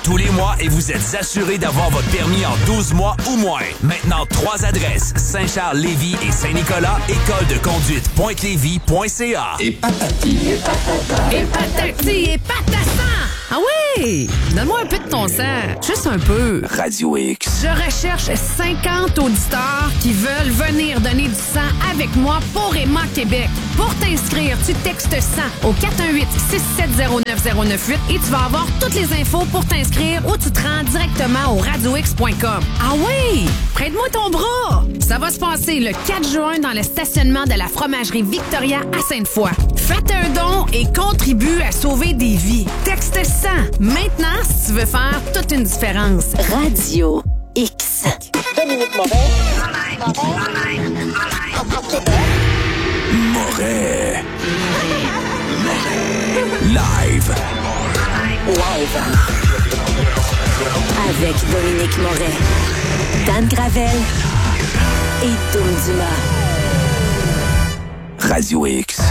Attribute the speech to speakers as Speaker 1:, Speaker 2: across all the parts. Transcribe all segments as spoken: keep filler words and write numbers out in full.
Speaker 1: tous les mois et vous êtes assuré d'avoir votre permis en douze mois ou moins. Maintenant, trois adresses. Saint-Charles, Lévis et Saint-Nicolas. École de conduite pointe lévis point c a.
Speaker 2: Et patati, et patata.
Speaker 3: Et patati, et patata. Ah oui! Donne-moi un peu de ton sang. Juste un peu.
Speaker 1: Radio X.
Speaker 3: Je recherche cinquante auditeurs qui veulent venir donner du sang avec moi pour Emma Québec. Pour t'inscrire, tu textes sang au quatre un huit, six sept zéro neuf zéro neuf huit et tu vas avoir toutes les infos pour t'inscrire ou tu te rends directement au radio x point com. Ah oui! Prête-moi ton bras! Ça va se passer le quatre juin dans le stationnement de la fromagerie Victoria à Sainte-Foy. Faites un don et contribue à sauver des vies. Texte sang maintenant si tu veux faire toute une différence.
Speaker 4: Radio X.
Speaker 5: Dominique Moret.
Speaker 1: Moret. Live.
Speaker 4: Live. Avec Dominique Moret, Dan Gravel et Dom Dumas.
Speaker 1: Radio X.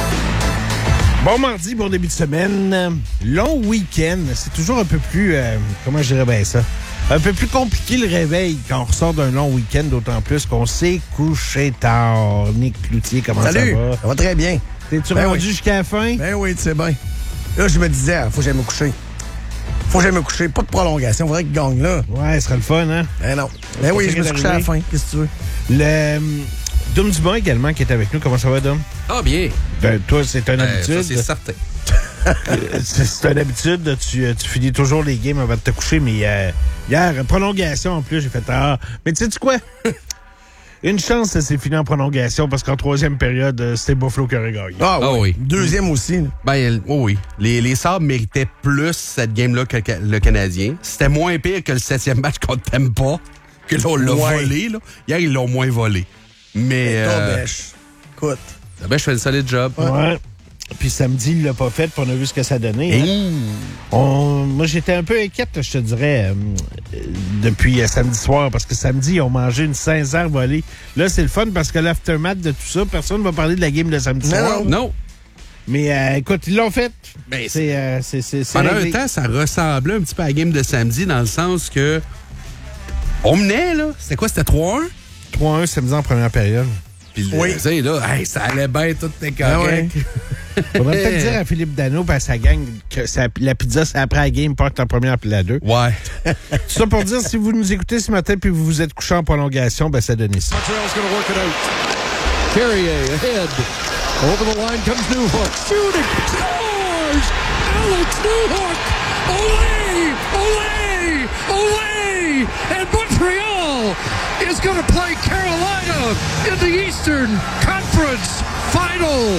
Speaker 6: Bon mardi, bon début de semaine. Long week-end. C'est toujours un peu plus... Euh, comment je dirais bien ça? Un peu plus compliqué le réveil quand on ressort d'un long week-end, d'autant plus qu'on s'est couché tard. Nick Cloutier, comment
Speaker 7: Salut,
Speaker 6: ça va?
Speaker 7: Ça va très bien.
Speaker 6: T'es-tu
Speaker 7: ben
Speaker 6: rendu
Speaker 7: oui.
Speaker 6: jusqu'à la fin?
Speaker 7: Ben oui, tu sais bien. Là, je me disais, faut que j'aille me coucher. Faut que j'aille me coucher. Pas de prolongation. Faudrait qu'il gagne là.
Speaker 6: Ouais, ce serait le fun, hein?
Speaker 7: Ben non. Ben oui, je me suis couché à la fin. Qu'est-ce que tu veux?
Speaker 6: Le... Dom Dumas également qui est avec nous. Comment ça va, Dom?
Speaker 8: Ah, bien.
Speaker 6: Ben, toi, c'est une
Speaker 8: Euh,
Speaker 6: habitude.
Speaker 8: ça, c'est certain.
Speaker 6: c'est, c'est une habitude. Tu, tu finis toujours les games avant de te coucher, mais euh, hier, prolongation en plus, j'ai fait ah. Mais tu sais quoi? Une chance, ça s'est fini en prolongation parce qu'en troisième période, euh, c'était Buffalo qui aurait gagné.
Speaker 7: Ah oui.
Speaker 8: Ah oui.
Speaker 7: Deuxième aussi. Là.
Speaker 8: Ben, oh oui. Les, les Sabres méritaient plus cette game-là que le, le Canadien. C'était moins pire que le septième match contre Tampa, que là, on l'a
Speaker 7: Ouais.
Speaker 8: volé. Là. Hier, ils l'ont moins volé. Mais. Euh,
Speaker 7: Dobèche. Écoute.
Speaker 8: Dobèche fait un solide job.
Speaker 6: Ouais. ouais. Puis samedi, il l'a pas fait, puis on a vu ce que ça donnait. Hein?
Speaker 8: Mmh.
Speaker 6: On, moi, j'étais un peu inquiète, je te dirais, euh, depuis euh, samedi soir, parce que samedi, ils ont mangé une sincère volée. Là, c'est le fun parce que l'aftermath de tout ça, personne ne va parler de la game de samedi
Speaker 7: Non,
Speaker 6: soir.
Speaker 7: non.
Speaker 8: Non.
Speaker 6: Mais euh, écoute, ils l'ont fait.
Speaker 8: Ben,
Speaker 6: c'est, euh, c'est, c'est, c'est
Speaker 8: Pendant
Speaker 6: réglé.
Speaker 8: un temps, ça ressemblait un petit peu à la game de samedi dans le sens que. On menait, là. C'était quoi? C'était trois un?
Speaker 6: trois un samedi en première période.
Speaker 8: Puis,
Speaker 7: Oui.
Speaker 8: tu sais, là, hey, ça allait bien, tout était correct.
Speaker 6: Faudrait peut-être dire à Philippe Dano et à sa gang que ça, la pizza, c'est après la game, pas en première puis la deux.
Speaker 8: Ouais.
Speaker 6: Tout ça pour dire, si vous nous écoutez ce matin puis vous vous êtes couché en prolongation, ben ça donnait ça.
Speaker 9: Montreal's going to work it out. Carrier ahead. Over the line comes Newhook. Shooting. Scores! Alex Newhook! Olé! Olé! Olé! And Montreal is going to play Carolina in the Eastern Conference Final.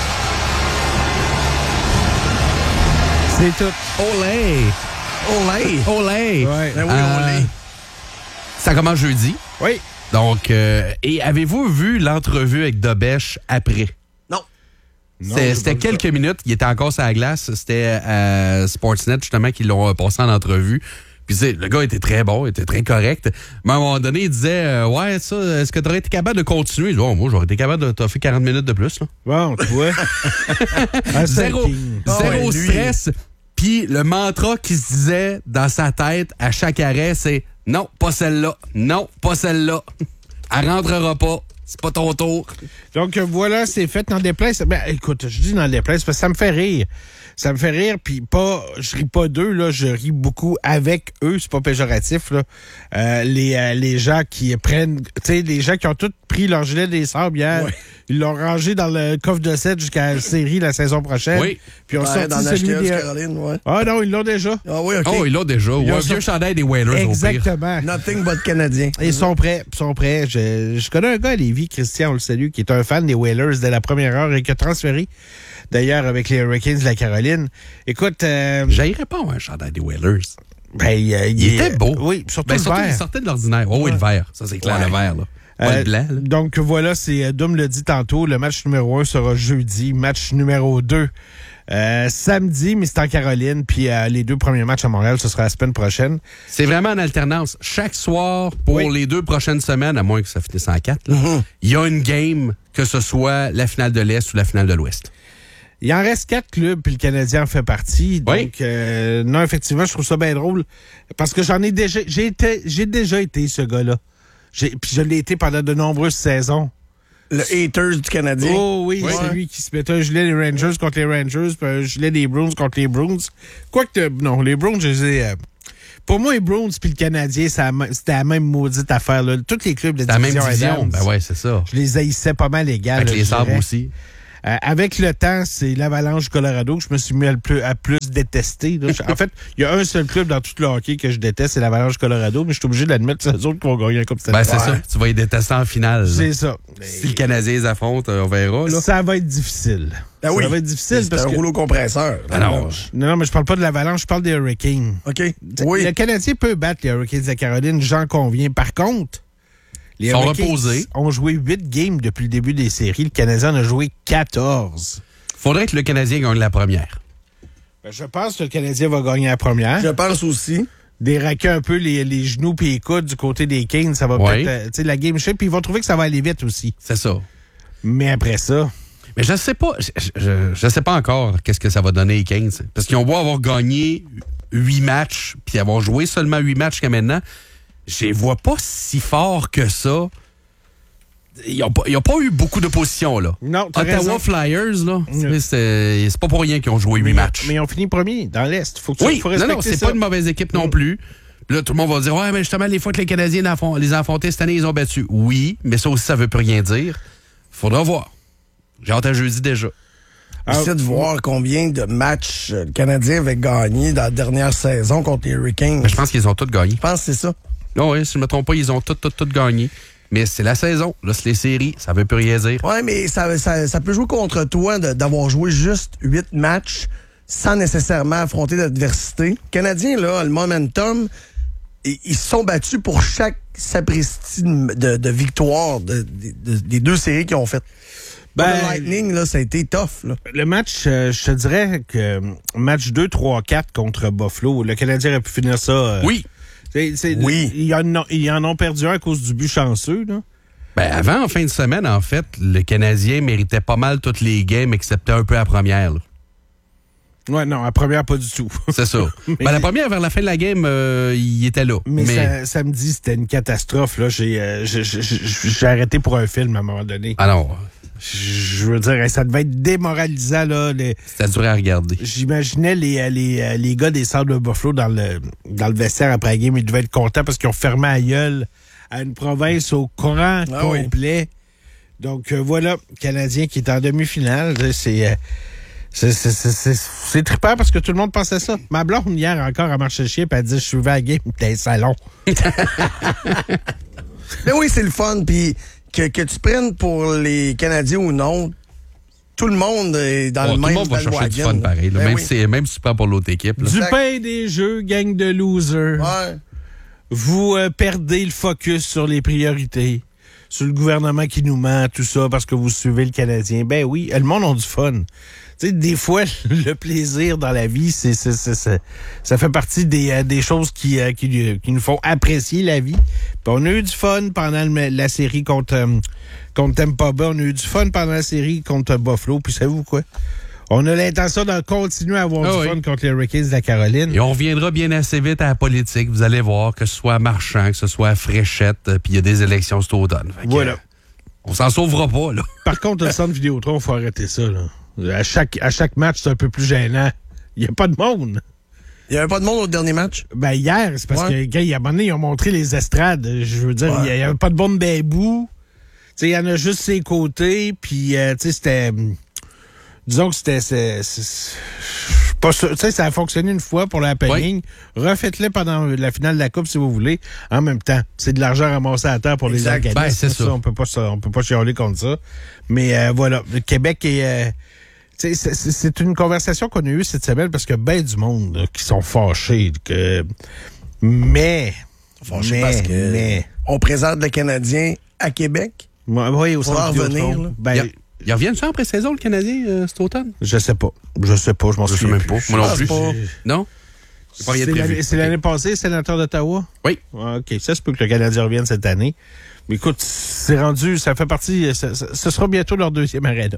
Speaker 6: C'est tout.
Speaker 8: Olé!
Speaker 7: Olé!
Speaker 8: Olé!
Speaker 6: Ouais.
Speaker 7: Ben oui,
Speaker 8: Euh,
Speaker 7: olé.
Speaker 8: Ça commence jeudi.
Speaker 6: Oui.
Speaker 8: Donc, euh, et avez-vous vu l'entrevue avec Dobèche après?
Speaker 7: Non.
Speaker 6: Non,
Speaker 8: C'était,
Speaker 6: j'ai
Speaker 8: c'était
Speaker 6: pas vu
Speaker 8: quelques minutes. Il était encore sur la glace. C'était à Sportsnet, justement, qui l'ont passé en entrevue. Puis, tu sais, le gars était très bon, il était très correct. Mais à un moment donné, il disait euh, ouais, ça, est-ce que tu aurais été capable de continuer? Je dis, oh, moi, j'aurais été capable de t'offrir quarante minutes de plus. Là.
Speaker 6: Bon, tu vois. Un
Speaker 8: Zéro,
Speaker 6: cinquième.
Speaker 7: Ah
Speaker 8: zéro
Speaker 7: ouais, lui.
Speaker 8: stress. Puis, le mantra qui se disait dans sa tête à chaque arrêt, c'est non, pas celle-là. Non, pas celle-là. Elle rentrera pas. C'est pas ton tour.
Speaker 6: Donc, euh, voilà, c'est fait dans des places. Ben, écoute, je dis dans des places parce que ça me fait rire. Ça me fait rire, puis pas, je ris pas d'eux, là, je ris beaucoup avec eux, c'est pas péjoratif, là. Euh, les, euh, les gens qui prennent, tu sais, les gens qui ont tous pris leur gilet des sables hier,
Speaker 7: Ouais.
Speaker 6: ils l'ont rangé dans le coffre de sept jusqu'à la série la saison prochaine.
Speaker 8: Oui.
Speaker 6: Puis on
Speaker 7: Ouais,
Speaker 6: sorti
Speaker 7: dans
Speaker 6: celui
Speaker 7: l'acheteur
Speaker 6: des...
Speaker 7: de Caroline, ouais.
Speaker 6: Ah non, ils l'ont déjà.
Speaker 7: Ah oui, OK.
Speaker 8: Oh, il l'a déjà. Ou
Speaker 6: Ils ont
Speaker 8: un vieux
Speaker 6: sorti-
Speaker 8: chandail des Whalers, au pire.
Speaker 6: Exactement.
Speaker 7: Nothing but Canadien.
Speaker 6: Ils sont prêts, ils sont prêts. Je, je connais un gars à Lévis, Christian, on le salue, qui est un fan des Whalers dès la première heure et qui a transféré, d'ailleurs, avec les Hurricanes de la Caroline. Écoute... Euh,
Speaker 8: J'aillerais pas un chandail des Whalers.
Speaker 6: ben, il, euh,
Speaker 8: Il était beau.
Speaker 6: Oui, surtout
Speaker 8: Ben,
Speaker 6: le
Speaker 8: surtout,
Speaker 6: vert.
Speaker 8: il sortait de l'ordinaire. Oh oui, le vert. Ça, c'est clair,
Speaker 6: Ouais.
Speaker 8: le vert, là. Pas
Speaker 6: Euh,
Speaker 8: le blanc, là.
Speaker 6: Donc voilà, c'est Dom le dit tantôt, le match numéro un sera jeudi, match numéro deux euh, samedi, mais c'est en Caroline, puis euh, les deux premiers matchs à Montréal, ce sera la semaine prochaine.
Speaker 8: C'est vraiment en alternance. Chaque soir, pour
Speaker 6: Oui.
Speaker 8: les deux prochaines semaines, à moins que ça finisse en quatre, là, il y a une game, que ce soit la finale de l'Est ou la finale de l'Ouest.
Speaker 6: Il en reste quatre clubs, puis le Canadien en fait partie. Donc,
Speaker 8: Oui.
Speaker 6: euh, non, effectivement, je trouve ça bien drôle. Parce que j'en ai déjà... J'ai été, j'ai déjà été ce gars-là. J'ai, puis je l'ai été pendant de nombreuses saisons.
Speaker 7: Le haters du Canadien.
Speaker 6: Oh oui,
Speaker 7: Ouais.
Speaker 6: c'est lui qui se mettait un gilet des Rangers contre les Rangers, puis un gilet des Bruins contre les Bruins. Quoique, non, les Bruins, je les ai... euh, pour moi, les Bruins puis le Canadien, ça a ma- c'était la même maudite affaire. Là. Tous les clubs de
Speaker 8: C'est la même
Speaker 6: division
Speaker 8: division.
Speaker 6: Adams,
Speaker 8: Ben ouais, c'est ça.
Speaker 6: je les haïssais pas mal égal.
Speaker 8: Avec
Speaker 6: là,
Speaker 8: les
Speaker 6: je
Speaker 8: Sabres
Speaker 6: dirais.
Speaker 8: aussi.
Speaker 6: Euh, avec le temps, c'est l'Avalanche du Colorado que je me suis mis à, le plus, à plus détester. Là. En fait, il y a un seul club dans tout le hockey que je déteste, c'est l'Avalanche du Colorado, mais je suis obligé d'admettre que c'est eux autres qui vont gagner la Coupe Stanley.
Speaker 8: Ben c'est ça. Tu vas y détester en finale. là.
Speaker 6: C'est ça.
Speaker 8: Si le Canadien les affronte, on verra. Là.
Speaker 6: Ça va être difficile.
Speaker 7: Ben oui.
Speaker 6: Ça va être difficile
Speaker 7: C'est
Speaker 6: parce
Speaker 7: un
Speaker 6: que...
Speaker 7: rouleau compresseur.
Speaker 8: Ah non.
Speaker 6: Non, non, mais je parle pas de l'Avalanche, je parle des Hurricanes.
Speaker 7: OK. Oui.
Speaker 6: Le Canadien peut battre les Hurricanes de Caroline, j'en conviens. Par contre, les
Speaker 8: Ils sont
Speaker 6: Hurricanes
Speaker 8: reposés.
Speaker 6: ont joué huit games depuis le début des séries. Le Canadien en a joué quatorze.
Speaker 8: Faudrait que le Canadien gagne la première.
Speaker 6: Ben, je pense que le Canadien va gagner la première.
Speaker 7: Je pense aussi.
Speaker 6: Déraquer un peu les, les genoux puis les coudes du côté des Canes, ça va
Speaker 8: Ouais.
Speaker 6: peut-être... euh, tu sais, la game shape, puis ils vont trouver que ça va aller vite aussi.
Speaker 8: C'est ça.
Speaker 6: Mais après ça...
Speaker 8: Mais je sais pas, je, je, je sais pas encore qu'est-ce que ça va donner les quinze. Parce qu'ils ont beau avoir gagné huit matchs, puis avoir joué seulement huit matchs jusqu'à maintenant, je les vois pas si fort que ça. Ils n'ont pas, ils ont pas eu beaucoup d'opposition, là.
Speaker 6: Non, t'as
Speaker 8: Ottawa
Speaker 6: raison.
Speaker 8: Flyers, là,
Speaker 6: Mm.
Speaker 8: c'est, c'est pas pour rien qu'ils ont joué huit
Speaker 6: Mais,
Speaker 8: matchs.
Speaker 6: mais ils ont fini premier dans l'Est. Faut que tu
Speaker 8: Oui,
Speaker 6: faut
Speaker 8: non,
Speaker 6: respecter
Speaker 8: non, c'est
Speaker 6: ça.
Speaker 8: pas une mauvaise équipe non plus. Puis là, tout le monde va dire, ouais, mais justement, les fois que les Canadiens l'affron- les ont affrontés cette année, ils ont battu. Oui, mais ça aussi, ça veut plus rien dire. Faudra voir. J'ai hâte à jeudi déjà.
Speaker 7: J'essaie de voir combien de matchs euh, le Canadien avait gagné dans la dernière saison contre les Hurricanes.
Speaker 8: Mais je pense qu'ils ont tous gagné.
Speaker 7: Je pense que c'est ça.
Speaker 8: Non, oui, si je ne me trompe pas, ils ont tous, tous, tous gagné. Mais c'est la saison. Là, c'est les séries. Ça veut plus rien dire.
Speaker 7: Ouais, mais ça, ça, ça peut jouer contre toi de- d'avoir joué juste huit matchs sans nécessairement affronter l'adversité. Les Canadiens, là, le momentum, ils ils se sont battus pour chaque sapristi de, de, de victoire de, de- de- des deux séries qu'ils ont faites.
Speaker 6: Ben,
Speaker 7: Pour le Lightning, là, ça a été tough. Là.
Speaker 6: Le match, euh, je te dirais que euh, match deux trois quatre contre Buffalo, le Canadien aurait pu finir ça. euh,
Speaker 8: Oui.
Speaker 6: c'est- c'est-
Speaker 7: Oui.
Speaker 6: Ils en, ont, ils en ont perdu un à cause du but chanceux. Là.
Speaker 8: Ben, avant, en fin de semaine, en fait, le Canadien méritait pas mal toutes les games, excepté un peu la première. là.
Speaker 6: Ouais, non, la première, pas du tout.
Speaker 8: C'est ça.
Speaker 6: Mais-
Speaker 8: Ben, la première, vers la fin de la game, euh, il était là.
Speaker 6: Mais,
Speaker 8: Mais,
Speaker 6: ça- samedi, c'était une catastrophe. Là. J'ai, euh, j'ai, j'ai- j'ai arrêté pour un film à un moment donné.
Speaker 8: alors,
Speaker 6: Je veux dire, ça devait être démoralisant. Là, les-
Speaker 8: c'était dur à regarder.
Speaker 6: J'imaginais les, les, les gars des Sabres de Buffalo dans le, dans le vestiaire après la game. Ils devaient être contents parce qu'ils ont fermé la gueule à une province au courant
Speaker 7: Ah oui.
Speaker 6: complet. Donc euh, voilà, Canadien qui est en demi-finale. C'est, euh, c'est, c'est, c'est, c'est, c'est trippant parce que tout le monde pensait ça. Ma blonde, hier, encore, a marché le chien et elle dit « Je suis à la game, t'es un salon. »
Speaker 7: Mais oui, c'est le fun. Puis que, que tu prennes pour les Canadiens ou non, tout le monde est dans
Speaker 8: Bon,
Speaker 7: le
Speaker 8: tout
Speaker 7: même
Speaker 8: le monde va chercher du
Speaker 7: bandwagon,
Speaker 8: fun pareil. là.
Speaker 7: Ben
Speaker 8: même,
Speaker 7: oui.
Speaker 8: si, c'est- même si tu prends pour l'autre équipe. là.
Speaker 6: Du
Speaker 7: Exact.
Speaker 6: pain des jeux, gang de losers.
Speaker 7: Ouais.
Speaker 6: Vous euh, perdez le focus sur les priorités, sur le gouvernement qui nous ment, tout ça, parce que vous suivez le Canadien. Ben oui, le monde a du fun. Tu sais, des fois, le plaisir dans la vie, c'est, c'est, c'est, c'est- ça fait partie des, euh, des choses qui, euh, qui, qui nous font apprécier la vie. Puis on a eu du fun pendant le- la série contre, euh, contre Tampa Bay. On a eu du fun pendant la série contre Buffalo. Puis savez-vous quoi? On a l'intention de continuer à avoir
Speaker 8: Ah
Speaker 6: du
Speaker 8: oui.
Speaker 6: fun contre les Hurricanes de la Caroline.
Speaker 8: Et on reviendra bien assez vite à la politique. Vous allez voir, que ce soit à Marchand, que ce soit à Fréchette, euh, puis il y a des élections cet automne. Fait que,
Speaker 6: Voilà.
Speaker 8: euh, on s'en sauvera pas, là.
Speaker 6: Par contre, le centre Vidéotron, il faut arrêter ça. Là. À, chaque, à chaque match, c'est un peu plus gênant. Il n'y a pas de monde.
Speaker 7: Il n'y avait pas de monde au dernier match.
Speaker 6: Ben hier, c'est parce
Speaker 7: Ouais.
Speaker 6: que, gars, il y a un moment donné, ils ont montré les estrades. Je veux dire, il
Speaker 7: Ouais.
Speaker 6: n'y avait pas de bon de bout. Tu sais, il y en a juste ses côtés, puis, euh, tu sais, c'était... hum, disons que c'était... c'est- c'est- pas sûr. Tu sais, ça a fonctionné une fois pour la happening. Refaites-le pendant la finale de la Coupe, si vous voulez. En même temps, c'est de l'argent ramassé à terre pour les
Speaker 7: Exact.
Speaker 6: organismes.
Speaker 8: Ben, c'est ça.
Speaker 6: On peut pas, ça- on peut pas chialer contre ça. Mais euh, voilà, le Québec est... euh, tu sais, c'est- c'est c'est une conversation qu'on a eue cette semaine parce que ben du monde là, qui sont fâchés. Que... Mais...
Speaker 7: Fâché
Speaker 6: mais,
Speaker 7: parce que
Speaker 6: mais...
Speaker 7: on présente le Canadien à Québec.
Speaker 6: Ouais, oui, au
Speaker 7: Faut
Speaker 6: centre
Speaker 7: en
Speaker 6: Vidéotron.
Speaker 7: revenir, là.
Speaker 6: Ben,
Speaker 8: Il Ils reviennent ça en pré-saison, le Canadien, euh, cet automne?
Speaker 6: je sais pas. Je sais pas, je m'en
Speaker 8: Je sais
Speaker 6: souviens
Speaker 8: même
Speaker 6: plus.
Speaker 8: pas. Moi non
Speaker 7: pense
Speaker 8: plus.
Speaker 7: pas.
Speaker 8: Non? J'ai pas rien
Speaker 6: C'est
Speaker 8: de
Speaker 6: l'année-
Speaker 8: prévu.
Speaker 6: c'est l'année passée, sénateur d'Ottawa?
Speaker 8: Oui.
Speaker 6: Ah, OK, ça se peut que le Canadien revienne cette année. Mais écoute, c'est rendu, ça fait partie, ça, ça, ce sera bientôt leur deuxième aréna.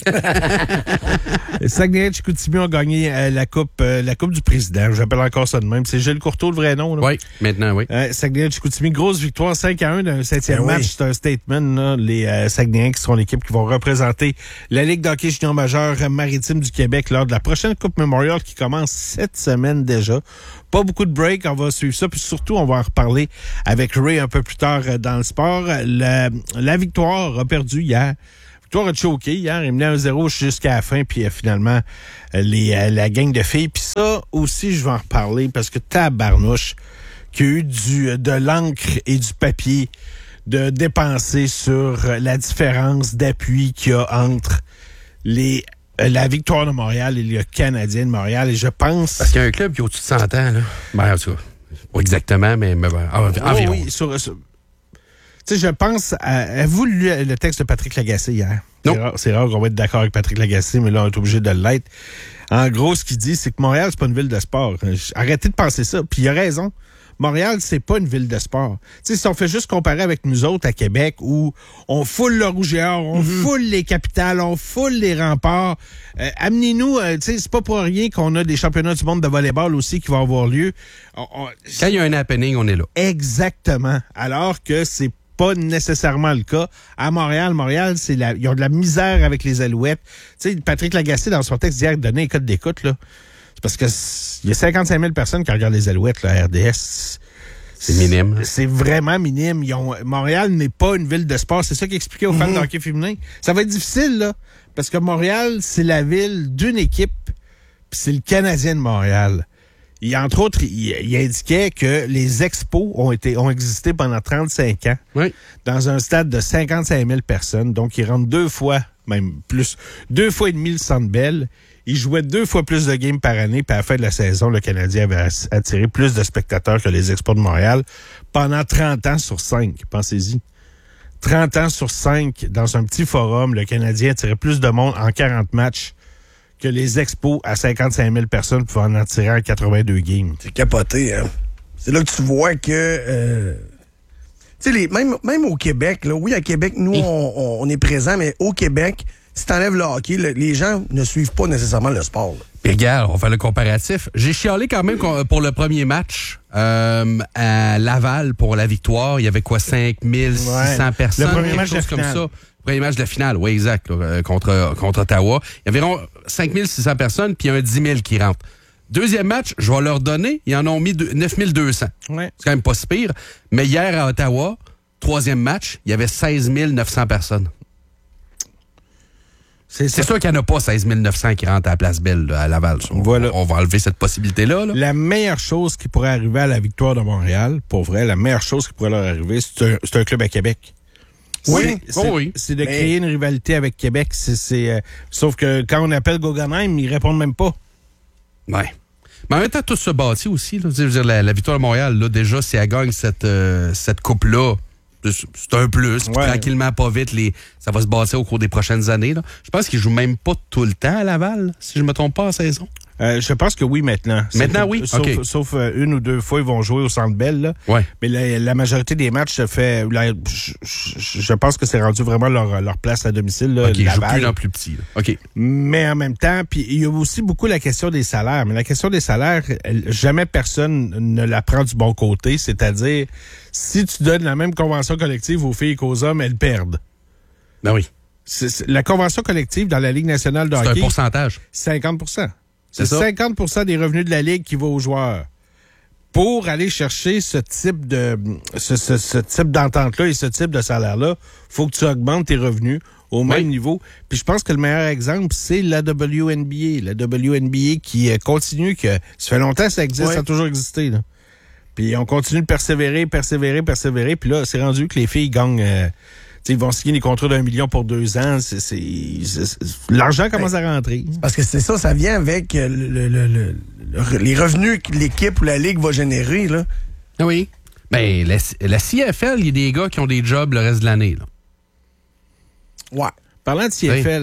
Speaker 6: Saguenay-Chicoutimi ont gagné euh, la coupe euh, la coupe du président, j'appelle encore ça de même. C'est Gilles Courteau, le vrai nom. Là.
Speaker 8: Oui, maintenant, oui.
Speaker 6: Euh, Saguenay-Chicoutimi, grosse victoire, cinq à un d'un septième
Speaker 7: Ben
Speaker 6: match.
Speaker 7: oui.
Speaker 6: C'est un statement, là. Les euh, Saguenayens qui seront l'équipe qui vont représenter la Ligue d'hockey junior majeure maritime du Québec lors de la prochaine Coupe Memorial qui commence cette semaine déjà. Pas beaucoup de break, on va suivre ça, puis surtout, on va en reparler avec Ray un peu plus tard euh, dans le sport. La, la victoire a perdu hier. La victoire a choqué hier, il menait un zéro jusqu'à la fin, puis euh, finalement, euh, les, euh, la gang de filles. Puis ça aussi, je vais en reparler, parce que tabarnouche, qu'il y a eu du, de l'encre et du papier de dépenser sur la différence d'appui qu'il y a entre les la victoire de Montréal et le Canadien de Montréal. Et je pense...
Speaker 8: Parce qu'il y a un club qui a au-dessus de cent ans, là. Ben, en tout cas, pas exactement, mais, mais ben, en-
Speaker 6: Oh,
Speaker 8: environ.
Speaker 6: oui, sur, sur- tu sais, je pense... À, avez-vous lu le texte de Patrick Lagacé hier?
Speaker 8: Non.
Speaker 6: C'est rare, c'est rare qu'on va être d'accord avec Patrick Lagacé, mais là, on est obligé de l'être. En gros, ce qu'il dit, c'est que Montréal, c'est pas une ville de sport. Arrêtez de penser ça. Puis il a raison. Montréal, c'est pas une ville de sport. Tu sais, si on fait juste comparer avec nous autres à Québec, où on foule le Rouge et Or, on
Speaker 8: Mm-hmm.
Speaker 6: foule les capitales, on foule les remparts, euh, amenez-nous, euh, tu sais, c'est pas pour rien qu'on a des championnats du monde de volleyball aussi qui vont avoir lieu. On- on-
Speaker 8: Quand il y a un happening, on est là.
Speaker 6: Exactement. Alors que c'est pas nécessairement le cas. À Montréal, Montréal, c'est la, ils ont de la misère avec les Alouettes. Tu sais, Patrick Lagacé, dans son texte d'hier, donnait un code d'écoute, là. C'est parce que il y a cinquante-cinq mille personnes qui regardent les Alouettes, là, à R D S.
Speaker 8: C'est minime. là.
Speaker 6: C'est vraiment minime. Ils ont, Montréal n'est pas une ville de sport. C'est ça qu'il expliquait aux fans de hockey féminin. Ça va être difficile, là. Parce que Montréal, c'est la ville d'une équipe, puis c'est le Canadien de Montréal. Et entre autres, il, il indiquait que les expos ont été ont existé pendant trente-cinq ans
Speaker 8: Oui.
Speaker 6: dans un stade de cinquante-cinq mille personnes. Donc, ils rentrent deux fois, même plus, deux fois et demi le Centre Bell. Ils jouaient deux fois plus de games par année. Puis à la fin de la saison, le Canadien avait attiré plus de spectateurs que les Expos de Montréal pendant trente ans sur cinq. Pensez-y. trente ans sur cinq, dans un petit forum, le Canadien attirait plus de monde en quarante matchs que les Expos à cinquante-cinq mille personnes pouvaient en attirer en quatre-vingt-deux games.
Speaker 7: C'est capoté, hein? C'est là que tu vois que... euh, tu sais, les- même, même au Québec, là, oui, à Québec, nous, on, on- on est présents, mais au Québec, si t'enlèves le hockey, le- les gens ne suivent pas nécessairement le sport. là.
Speaker 8: Puis regarde, on va faire le comparatif. J'ai chialé quand même qu'on- pour le premier match euh, à Laval pour la victoire. Il y avait quoi, cinq mille six cents
Speaker 6: Ouais.
Speaker 8: personnes?
Speaker 6: Le premier
Speaker 8: quelque
Speaker 6: match de la
Speaker 8: chose comme
Speaker 6: finale.
Speaker 8: ça. Premier match de la finale, oui, exact, là, euh, contre, contre Ottawa. Il y avait environ cinq mille six cents personnes, puis il y a un dix mille qui rentrent. Deuxième match, je vais leur donner, ils en ont mis deux- neuf mille deux cents.
Speaker 6: Ouais.
Speaker 8: C'est quand même pas si pire. Mais hier à Ottawa, troisième match, il y avait seize mille neuf cents personnes.
Speaker 6: C'est
Speaker 8: C'est
Speaker 6: ça.
Speaker 8: sûr qu'il n'y en a pas seize mille neuf cents qui rentrent à la Place Belle, là, à Laval. On,
Speaker 6: Voilà.
Speaker 8: on va enlever cette possibilité-là. Là.
Speaker 6: La meilleure chose qui pourrait arriver à la victoire de Montréal, pour vrai, la meilleure chose qui pourrait leur arriver, c'est un, c'est un club à Québec.
Speaker 8: Oui.
Speaker 6: C'est, c'est,
Speaker 8: Oh oui.
Speaker 6: c'est de
Speaker 7: Mais-
Speaker 6: créer une rivalité avec Québec. C'est, c'est, euh, sauf que quand on appelle Guggenheim, ils répondent même pas.
Speaker 8: Ouais. Mais en même temps, tout se bâtit aussi. Là. Tu sais, je veux dire, la, la victoire de Montréal, là, déjà, si elle gagne cette, euh, cette coupe-là, c'est c'est un plus. Puis
Speaker 6: Ouais.
Speaker 8: tranquillement, pas vite, les, ça va se bâtir au cours des prochaines années. Là. Je pense qu'ils jouent même pas tout le temps à Laval, si je me trompe pas en saison.
Speaker 6: Euh, je pense que oui, maintenant.
Speaker 8: Maintenant,
Speaker 6: C'est-
Speaker 8: oui?
Speaker 6: Sauf,
Speaker 8: OK.
Speaker 6: sauf euh, une ou deux fois, ils vont jouer au Centre Bell. Là.
Speaker 8: Ouais.
Speaker 6: Mais la, la majorité des matchs se fait... la- je, je- je pense que c'est rendu vraiment leur, leur place à domicile. Là,
Speaker 8: OK, ils jouent
Speaker 6: Laval.
Speaker 8: plus dans plus petit. Là. OK.
Speaker 6: Mais en même temps, puis il y a aussi beaucoup la question des salaires. Mais la question des salaires, elle- jamais personne ne la prend du bon côté. C'est-à-dire, si tu donnes la même convention collective aux filles qu'aux hommes, elles perdent.
Speaker 8: Ben oui.
Speaker 6: C'est- c'est- la convention collective dans la Ligue nationale de
Speaker 8: C'est un
Speaker 6: hockey,
Speaker 8: pourcentage.
Speaker 6: cinquante pour cent.
Speaker 8: C'est
Speaker 6: C'est
Speaker 8: ça.
Speaker 6: cinquante pour cent des revenus de la Ligue qui va aux joueurs. Pour aller chercher ce type de ce, ce- ce type d'entente-là et ce type de salaire-là, faut que tu augmentes tes revenus au même
Speaker 8: Oui.
Speaker 6: niveau. Puis je pense que le meilleur exemple, c'est la W N B A. La W N B A qui euh, continue, que ça fait longtemps que ça existe,
Speaker 7: Oui.
Speaker 6: ça a toujours existé. Là. Puis on continue de persévérer, persévérer, persévérer. Puis là, c'est rendu que les filles gagnent... euh, tu sais, ils vont signer des contrats d'un million pour deux ans. C'est, c'est, c'est- c'est- l'argent commence à rentrer.
Speaker 7: Parce que c'est ça, ça vient avec euh, le- le- le- le- les revenus que l'équipe ou la Ligue va générer, là.
Speaker 8: Oui. Ben, la, la C F L, il y a des gars qui ont des jobs le reste de l'année. Là.
Speaker 7: Ouais.
Speaker 6: Parlant de C F L...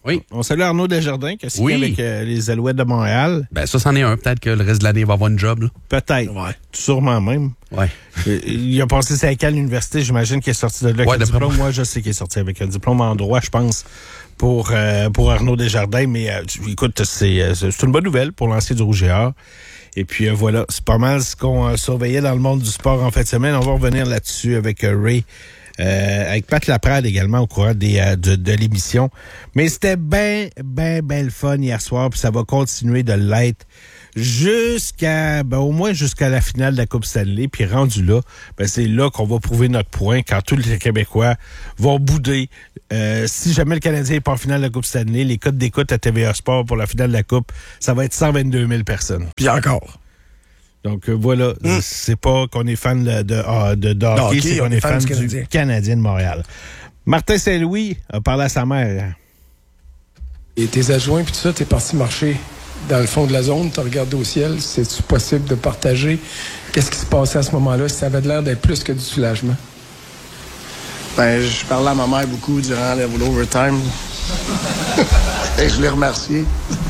Speaker 8: Oui.
Speaker 6: On salue Arnaud Desjardins qui a signé
Speaker 8: Oui.
Speaker 6: avec euh, les Alouettes de Montréal.
Speaker 8: Ben, ça, c'en est un. Peut-être que le reste de l'année, il va avoir une job, là.
Speaker 6: Peut-être.
Speaker 7: Ouais.
Speaker 6: Sûrement même.
Speaker 8: Ouais.
Speaker 6: Euh, Il a passé cinq ans à l'université, j'imagine qu'il est sorti de là avec
Speaker 8: Ouais,
Speaker 6: un
Speaker 8: d'après
Speaker 6: diplôme.
Speaker 8: moi.
Speaker 6: Moi, je sais qu'il est sorti avec un diplôme en droit, je pense, pour euh, pour Arnaud Desjardins. Mais euh, tu- écoute, c'est euh, c'est une bonne nouvelle pour l'ancien du Rouge et Or. Et puis euh, voilà, c'est pas mal ce qu'on euh, surveillait dans le monde du sport en fin de semaine. On va revenir là-dessus avec euh, Ray. Euh, avec Pat Laprade également au courant des, euh, de, de l'émission. Mais c'était ben, ben, ben le fun hier soir, puis ça va continuer de l'être jusqu'à, ben au moins jusqu'à la finale de la Coupe Stanley. Puis rendu là, ben c'est là qu'on va prouver notre point quand tous les Québécois vont bouder. Euh, si jamais le Canadien n'est pas en finale de la Coupe Stanley, les codes d'écoute à T V A Sport pour la finale de la Coupe, ça va être cent vingt-deux mille personnes.
Speaker 7: Puis encore.
Speaker 6: Donc euh, voilà,
Speaker 7: Mm.
Speaker 6: c'est pas qu'on est fan de, de, ah, de, de hockey,
Speaker 7: hockey,
Speaker 6: c'est
Speaker 7: on
Speaker 6: qu'on
Speaker 7: est
Speaker 6: est
Speaker 7: fan
Speaker 6: fan
Speaker 7: du
Speaker 6: du
Speaker 7: Canadien.
Speaker 6: Canadien de Montréal. Martin Saint-Louis a parlé à sa mère.
Speaker 10: Et tes adjoints, puis tout ça, t'es parti marcher dans le fond de la zone, t'as regardé au ciel, c'est-tu possible de partager? Qu'est-ce qui se passait à ce moment-là? Ça avait l'air d'être plus que du soulagement.
Speaker 7: Ben, je parlais à ma mère beaucoup durant l'overtime. Et je l'ai remercié.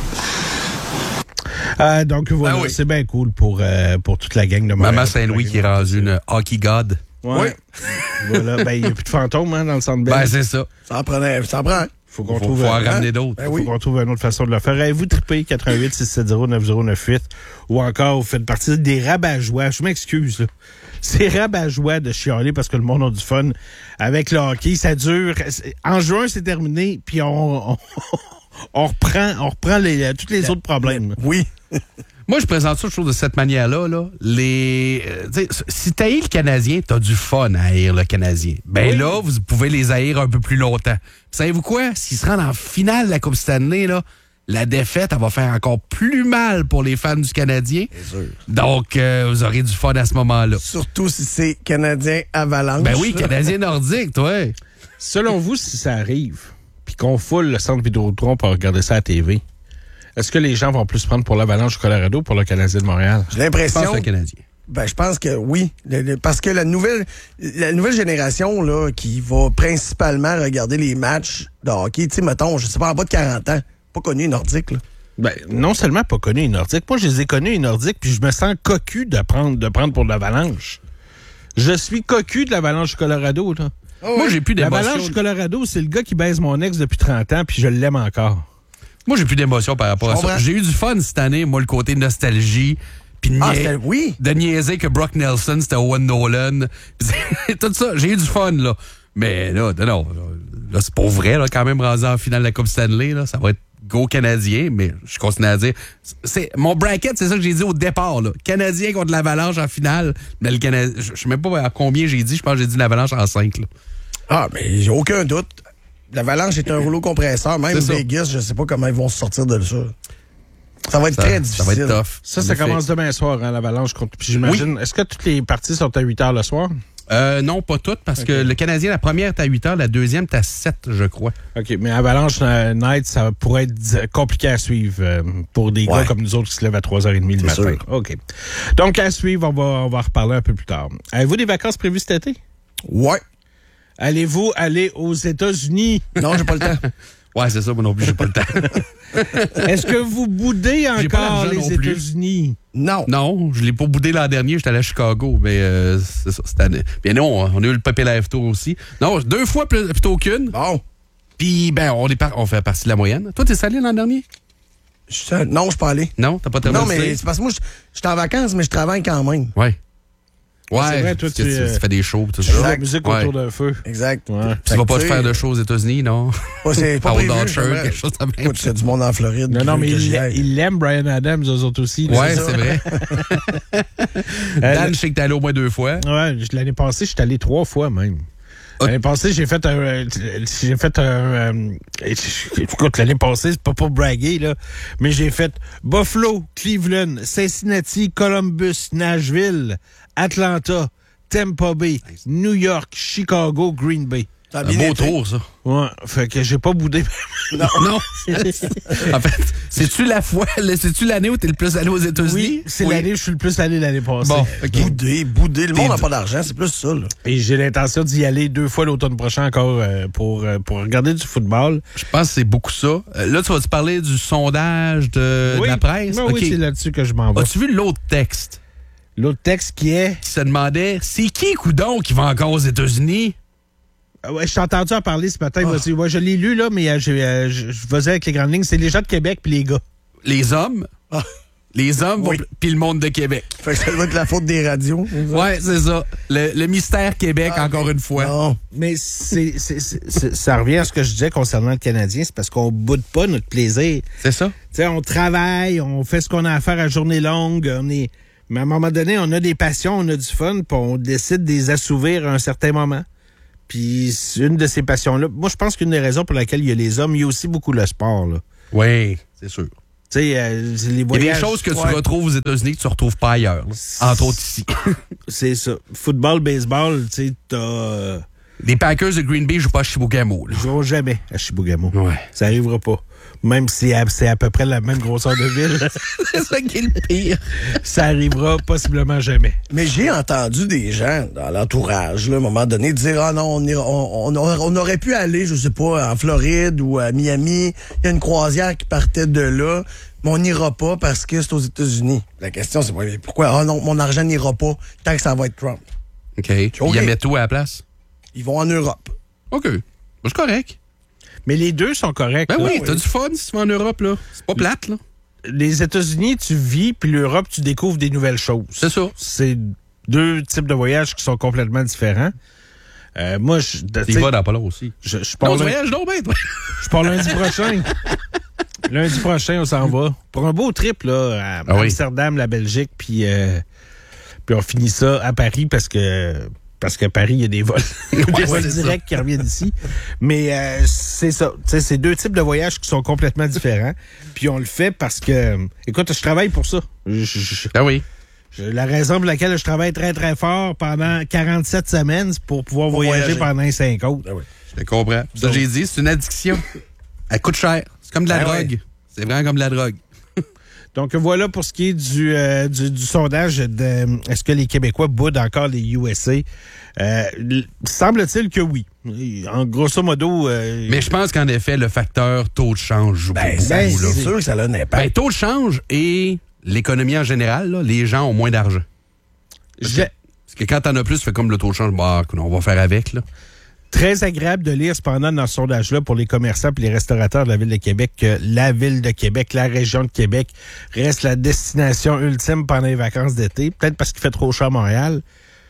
Speaker 6: Euh, donc voilà,
Speaker 8: Ah oui.
Speaker 6: c'est bien cool pour, euh, pour toute la gang de Montréal.
Speaker 8: Maman Saint-Louis qui est rendue une hockey god.
Speaker 6: Ouais. Voilà, ben il n'y a plus de fantômes hein, dans le centre
Speaker 8: Ben,
Speaker 6: Bell.
Speaker 8: c'est ça.
Speaker 7: Ça en prenait, ça en prend.
Speaker 6: Faut qu'on
Speaker 8: Faut
Speaker 6: trouve
Speaker 8: pouvoir
Speaker 6: un-
Speaker 8: ramener d'autres.
Speaker 7: Ben
Speaker 6: Faut
Speaker 7: oui.
Speaker 6: qu'on trouve une autre façon de le faire. Avez-vous trippé quatre-vingt-huit six sept zéro neuf zéro neuf huit ou encore vous faites partie des rabat-joie. Je m'excuse, là. C'est rabat-joie de chialer parce que le monde a du fun avec le hockey. Ça dure. En juin, c'est terminé, puis on, on, on reprend, on reprend les, tous les autres problèmes.
Speaker 7: Oui.
Speaker 8: Moi, je présente ça toujours de cette manière-là. Là. Les, euh, tu sais, si t'haïs le Canadien, t'as du fun à haïr le Canadien. Ben
Speaker 6: Oui.
Speaker 8: là, vous pouvez les haïr un peu plus longtemps. Savez-vous quoi? S'ils se rendent en finale de la Coupe Stanley, là, la défaite, elle va faire encore plus mal pour les fans du Canadien. Donc, euh, vous aurez du fun à ce moment-là.
Speaker 7: Surtout si c'est Canadien Avalanche.
Speaker 8: Ben oui, Canadien nordique, toi.
Speaker 6: Selon vous, si ça arrive, puis qu'on foule le centre Vidéotron pour regarder ça à la T V, est-ce que les gens vont plus prendre pour l'Avalanche du Colorado ou pour le Canadien de Montréal?
Speaker 7: J'ai
Speaker 8: Je
Speaker 7: l'impression.
Speaker 8: pense le Canadien.
Speaker 7: Ben, je pense que oui. Le- le- parce que la nouvelle, la nouvelle génération, là, qui va principalement regarder les matchs de hockey, tu sais, mettons, je sais pas, en bas de quarante ans, pas connu les Nordiques, là.
Speaker 6: Ben, non seulement pas connu les Nordiques, moi, je les ai connus les Nordiques, puis je me sens cocu de prendre, de prendre pour l'Avalanche. Je suis cocu de l'Avalanche du Colorado, là.
Speaker 8: Moi, j'ai plus d'émotion.
Speaker 6: L'Avalanche du Colorado, c'est le gars qui baise mon ex depuis trente ans, puis je l'aime encore.
Speaker 8: Moi, j'ai plus d'émotion par rapport à
Speaker 7: Je
Speaker 8: ça.
Speaker 7: comprends.
Speaker 8: J'ai eu du fun cette année, moi, le côté nostalgie. Puis de
Speaker 7: Ah,
Speaker 8: nia-
Speaker 7: c'était- oui.
Speaker 8: de niaiser que Brock Nelson, c'était Owen Nolan. Tout ça, j'ai eu du fun, là. Mais là, non, non, là, c'est pour vrai, là, quand même, rendu en finale de la Coupe Stanley, là, ça va être go Canadien, mais je continue à dire, c'est mon bracket, c'est ça que j'ai dit au départ, là. Canadien contre l'Avalanche en finale, mais le Canadien, je je sais même pas à combien j'ai dit, je pense que j'ai dit l'Avalanche en cinq, là.
Speaker 7: Ah, mais j'ai aucun doute. L'Avalanche est un rouleau compresseur. Même
Speaker 8: C'est ça.
Speaker 7: Vegas, je sais pas comment ils vont se sortir de ça. Ça va être
Speaker 8: Ça,
Speaker 7: très
Speaker 8: ça
Speaker 7: difficile.
Speaker 8: va être tough.
Speaker 6: Ça,
Speaker 8: En
Speaker 6: ça
Speaker 8: effet.
Speaker 6: commence demain soir, hein, l'Avalanche contre. Puis j'imagine, est-ce que toutes les parties sont à huit heures le soir?
Speaker 8: Euh, non, pas toutes, parce que le Canadien, la première est à huit heures, la deuxième est à sept, je crois.
Speaker 6: OK, mais Avalanche euh, Night, ça pourrait être di- compliqué à suivre euh, pour des
Speaker 7: Ouais.
Speaker 6: gars comme nous autres qui se lèvent à trois heures trente le
Speaker 7: C'est
Speaker 6: matin.
Speaker 7: sûr.
Speaker 6: OK. Donc, à suivre, on va, on va en reparler un peu plus tard. Avez-vous des vacances prévues cet été?
Speaker 7: Ouais.
Speaker 6: Allez-vous aller aux États-Unis?
Speaker 7: Non, j'ai pas le temps.
Speaker 8: Ouais, c'est ça, moi non plus, j'ai pas le temps.
Speaker 6: Est-ce que vous boudez
Speaker 8: J'ai pas
Speaker 6: encore
Speaker 8: l'argent
Speaker 6: les
Speaker 8: non plus.
Speaker 6: États-Unis?
Speaker 7: Non.
Speaker 8: Non, je l'ai pas boudé l'an dernier, j'étais allé à Chicago, mais euh, c'est ça, cette année. Bien non, on a eu le Papier Live Tour aussi. Non, deux fois plus- plutôt qu'une.
Speaker 7: Bon.
Speaker 8: Puis, ben, on, est par- on fait partie de la moyenne. Toi, t'es allé l'an dernier?
Speaker 7: Je suis- non, je suis pas allé.
Speaker 8: Non, t'as pas
Speaker 7: Non,
Speaker 8: traversé?
Speaker 7: mais c'est parce que moi, je je suis en vacances, mais je travaille quand même.
Speaker 8: Ouais. Ouais,
Speaker 6: C'est vrai, toi,
Speaker 8: parce que
Speaker 6: tu,
Speaker 8: tu,
Speaker 6: euh,
Speaker 8: tu fais des shows, pis tout
Speaker 6: Tu joues
Speaker 8: ça.
Speaker 6: la musique
Speaker 8: Ouais.
Speaker 6: autour d'un feu.
Speaker 7: Exact.
Speaker 6: Ouais.
Speaker 8: Tu vas pas te
Speaker 7: Fait que,
Speaker 8: faire de
Speaker 7: tu sais,
Speaker 8: shows aux États-Unis, non?
Speaker 7: pas- c'est pas
Speaker 8: Paul
Speaker 7: prévu,
Speaker 8: Dodger,
Speaker 7: j'aimerais-
Speaker 8: quelque chose de même.
Speaker 7: Écoute, c'est du monde en Floride.
Speaker 6: Non, non,
Speaker 7: que
Speaker 6: mais
Speaker 7: j'y
Speaker 6: il
Speaker 7: aille.
Speaker 6: il l'aime, Brian Adams, eux autres aussi. là.
Speaker 8: Ouais,
Speaker 6: C'est ça.
Speaker 8: c'est vrai. Dan, je sais que t'es allé au moins deux fois.
Speaker 6: Ouais, je- l'année passée, je suis allé trois fois même.
Speaker 8: Ah.
Speaker 6: L'année passée, j'ai fait un. euh, J'ai fait un. euh, écoute, l'année passée, c'est pas pour braguer, là. Mais j'ai fait Buffalo, Cleveland, Cincinnati, Columbus, Nashville, Atlanta, Tampa Bay, New York, Chicago, Green Bay.
Speaker 7: Ça a
Speaker 8: Un
Speaker 7: bien
Speaker 8: beau
Speaker 7: été.
Speaker 8: tour, ça.
Speaker 6: Ouais, fait que j'ai pas boudé.
Speaker 7: Non.
Speaker 8: Non. En fait, c'est-tu la fois, c'est-tu l'année où t'es le plus allé aux États-Unis?
Speaker 6: Oui, c'est l'année où je suis le plus allé l'année passée.
Speaker 8: Bon, OK.
Speaker 7: Boudé, boudé. Le monde n'a pas d'argent, c'est plus ça, là.
Speaker 6: Et j'ai l'intention d'y aller deux fois l'automne prochain encore euh, pour, euh, pour regarder du football.
Speaker 8: Je pense que c'est beaucoup ça. Euh, là, tu vas-tu parler du sondage de,
Speaker 6: oui.
Speaker 8: de la presse?
Speaker 6: Oui,
Speaker 8: OK.
Speaker 6: oui, c'est là-dessus que je m'en vais.
Speaker 8: As-tu vu l'autre texte
Speaker 6: L'autre texte qui est...
Speaker 8: qui se demandait, c'est qui, coudon, qui va encore aux États-Unis?
Speaker 6: Ah ouais, je t'ai entendu en parler ce matin. Oh. Ouais, je l'ai lu, là, mais euh, j'ai, euh, je, je faisais avec les grandes lignes. C'est les gens de Québec puis les gars.
Speaker 8: Les hommes?
Speaker 7: Ah.
Speaker 8: Les hommes
Speaker 7: Oui.
Speaker 8: vont- puis le monde de Québec.
Speaker 7: Fait que ça doit être la faute des radios.
Speaker 8: Ouais, c'est ça. Le, le mystère Québec,
Speaker 7: Ah,
Speaker 8: encore une fois.
Speaker 7: Non.
Speaker 6: Mais c'est, c'est, c'est, c'est- ça revient à ce que je disais concernant le Canadien. C'est parce qu'on boude pas notre plaisir.
Speaker 8: C'est ça?
Speaker 6: Tu sais, on travaille, on fait ce qu'on a à faire à journée longue. On est... Mais à un moment donné, on a des passions, on a du fun, puis on décide de les assouvir à un certain moment. Puis c'est une de ces passions-là. Moi, je pense qu'une des raisons pour laquelle il y a les hommes, il y a aussi beaucoup le sport, là.
Speaker 8: Oui, c'est sûr.
Speaker 6: Tu sais, euh, les
Speaker 8: Il y a
Speaker 6: voyages...
Speaker 8: des choses que tu
Speaker 6: Ouais.
Speaker 8: retrouves aux États-Unis que tu retrouves pas ailleurs. là. Entre autres ici.
Speaker 6: C'est ça. Football, baseball, tu sais, t'as... euh,
Speaker 8: Les Packers de Green Bay jouent pas à Chibougamau. là.
Speaker 6: Ils joueront jamais à Chibougamau.
Speaker 8: Ouais.
Speaker 6: Ça arrivera pas. Même si à- c'est à peu près la même grosseur de ville,
Speaker 8: C'est ça qui est le pire.
Speaker 6: ça arrivera possiblement jamais.
Speaker 7: Mais j'ai entendu des gens dans l'entourage, là, à un moment donné, dire Ah non, on, ira- on, on, aurait- on aurait pu aller, je sais pas, en Floride ou à Miami. Il y a une croisière qui partait de là, mais on n'ira pas parce que c'est aux États-Unis. La question, c'est mais pourquoi Ah non, mon argent n'ira pas tant que ça va être Trump.
Speaker 8: OK. Il y a mettre tout à la place?
Speaker 7: Ils vont en Europe.
Speaker 8: OK. Ben, c'est correct.
Speaker 6: Mais les deux sont corrects.
Speaker 8: Ben
Speaker 6: là.
Speaker 8: oui, t'as du fun si tu vas en Europe, là. C'est pas plate, là.
Speaker 6: Les États-Unis, tu vis, puis l'Europe, tu découvres des nouvelles choses.
Speaker 8: C'est ça.
Speaker 6: C'est deux types de voyages qui sont complètement différents. Euh, moi, je... tu
Speaker 8: Tu y
Speaker 6: sais,
Speaker 8: vas dans pas là aussi.
Speaker 6: Je, je pars
Speaker 8: Non, tu
Speaker 6: lundi-
Speaker 8: voyages donc, ben, toi.
Speaker 6: je pars lundi prochain. Lundi prochain, on s'en va. Pour un beau trip, là, à
Speaker 8: Ah oui.
Speaker 6: Amsterdam, la Belgique, puis euh, puis on finit ça à Paris parce que parce que Paris, il y a des vols, des vols
Speaker 8: c'est
Speaker 6: directs qui reviennent d'ici. Mais euh, c'est ça. Tu sais, c'est deux types de voyages qui sont complètement différents. Puis on le fait parce que, écoute, je travaille pour ça. Je- je-
Speaker 8: Ah oui.
Speaker 6: je- la raison pour laquelle je travaille très, très fort pendant quarante-sept semaines, c'est pour pouvoir voyager,
Speaker 7: voyager.
Speaker 6: pendant cinq autres.
Speaker 7: Ah oui.
Speaker 8: Je te comprends. Ça, j'ai dit, c'est une addiction. Elle coûte cher. C'est comme de la
Speaker 7: Ah
Speaker 8: drogue.
Speaker 7: ouais.
Speaker 8: C'est vraiment comme de la drogue.
Speaker 6: Donc voilà pour ce qui est du, euh, du, du sondage de est-ce que les Québécois boudent encore les U S A? Euh, l- semble-t-il que oui. En grosso modo... euh,
Speaker 8: Mais je pense qu'en effet, le facteur taux de change joue
Speaker 7: Ben,
Speaker 8: beaucoup.
Speaker 7: ça,
Speaker 6: Ben,
Speaker 7: c'est
Speaker 6: c'est-
Speaker 7: sûr que ça a un impact.
Speaker 8: Ben, taux de change et l'économie en général, là, les gens ont moins d'argent.
Speaker 6: j'ai-
Speaker 8: Parce que quand t'en as plus, tu fais comme le taux de change, bah, on va faire avec, là.
Speaker 6: Très agréable de lire cependant dans ce sondage-là pour les commerçants et les restaurateurs de la Ville de Québec que la Ville de Québec, la région de Québec reste la destination ultime pendant les vacances d'été. Peut-être parce qu'il fait trop chaud à Montréal.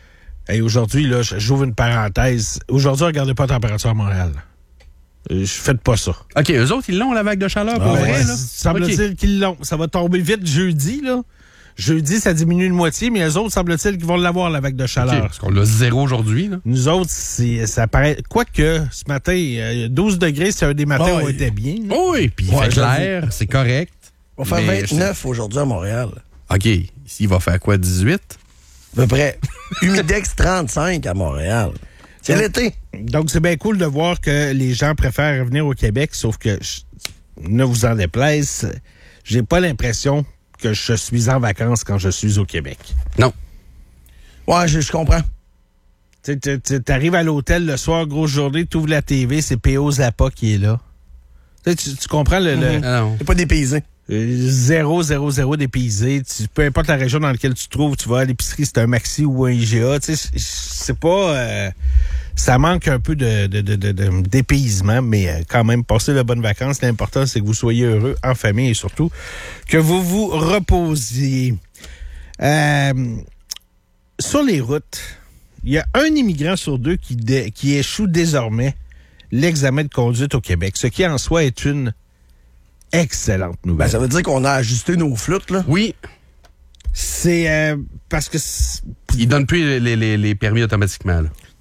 Speaker 6: Et aujourd'hui, là, j'ouvre une parenthèse. Aujourd'hui, regardez pas la température à Montréal. Euh, Faites pas ça.
Speaker 8: OK, eux autres, ils l'ont, la vague de chaleur, pour
Speaker 6: Ah
Speaker 8: vrai,
Speaker 6: ouais,
Speaker 8: là?
Speaker 6: semble-t-il
Speaker 8: OK.
Speaker 6: qu'ils l'ont. Ça va tomber vite jeudi, là. Jeudi, ça diminue de moitié, mais eux autres, semble-t-il qu'ils vont l'avoir, la vague de
Speaker 8: OK,
Speaker 6: chaleur.
Speaker 8: parce qu'on l'a zéro aujourd'hui, là.
Speaker 6: Nous autres, c'est, ça paraît... Quoique, ce matin, euh, douze degrés, c'est un des matins
Speaker 7: Ah
Speaker 6: où on
Speaker 7: oui.
Speaker 6: était bien. là.
Speaker 8: Oh, oui, puis il
Speaker 7: Ouais,
Speaker 8: fait
Speaker 7: j'avoue.
Speaker 8: clair, c'est correct.
Speaker 7: On va faire
Speaker 8: Mais
Speaker 7: vingt-neuf aujourd'hui à Montréal.
Speaker 8: OK, ici, il va faire quoi, dix-huit?
Speaker 7: À peu près. Humidex trente-cinq à Montréal. C'est
Speaker 6: Donc-
Speaker 7: l'été.
Speaker 6: Donc, c'est bien cool de voir que les gens préfèrent revenir au Québec, sauf que, je- ne vous en déplaise, j'ai pas l'impression que je suis en vacances quand je suis au Québec.
Speaker 8: Non.
Speaker 7: Ouais, je, je comprends.
Speaker 6: Tu arrives à l'hôtel le soir, grosse journée, tu ouvres la T V, c'est P O Zappa qui est là. Tu, sais, tu, tu comprends le, le-
Speaker 8: Ah non.
Speaker 7: C'est pas dépaysé.
Speaker 6: euh, zéro, zéro, zéro dépaysé. Tu, peu importe la région dans laquelle tu te trouves, tu vas à l'épicerie, c'est un Maxi ou un I G A. Tu sais, c'est- c'est pas... euh, ça manque un peu de, de, de, de- de dépaysement, mais euh, quand même, passer de bonnes vacances. L'important, c'est que vous soyez heureux en famille et surtout que vous vous reposiez. Euh, sur les routes, il y a un immigrant sur deux qui, dé- qui échoue désormais l'examen de conduite au Québec, ce qui en soi est une excellente
Speaker 7: Ben,
Speaker 6: nouvelle.
Speaker 7: ça veut dire qu'on a ajusté nos flûtes, là.
Speaker 8: Oui,
Speaker 6: C'est euh, parce que... c'est-
Speaker 8: ils donnent plus les, les, les permis automatiquement, là.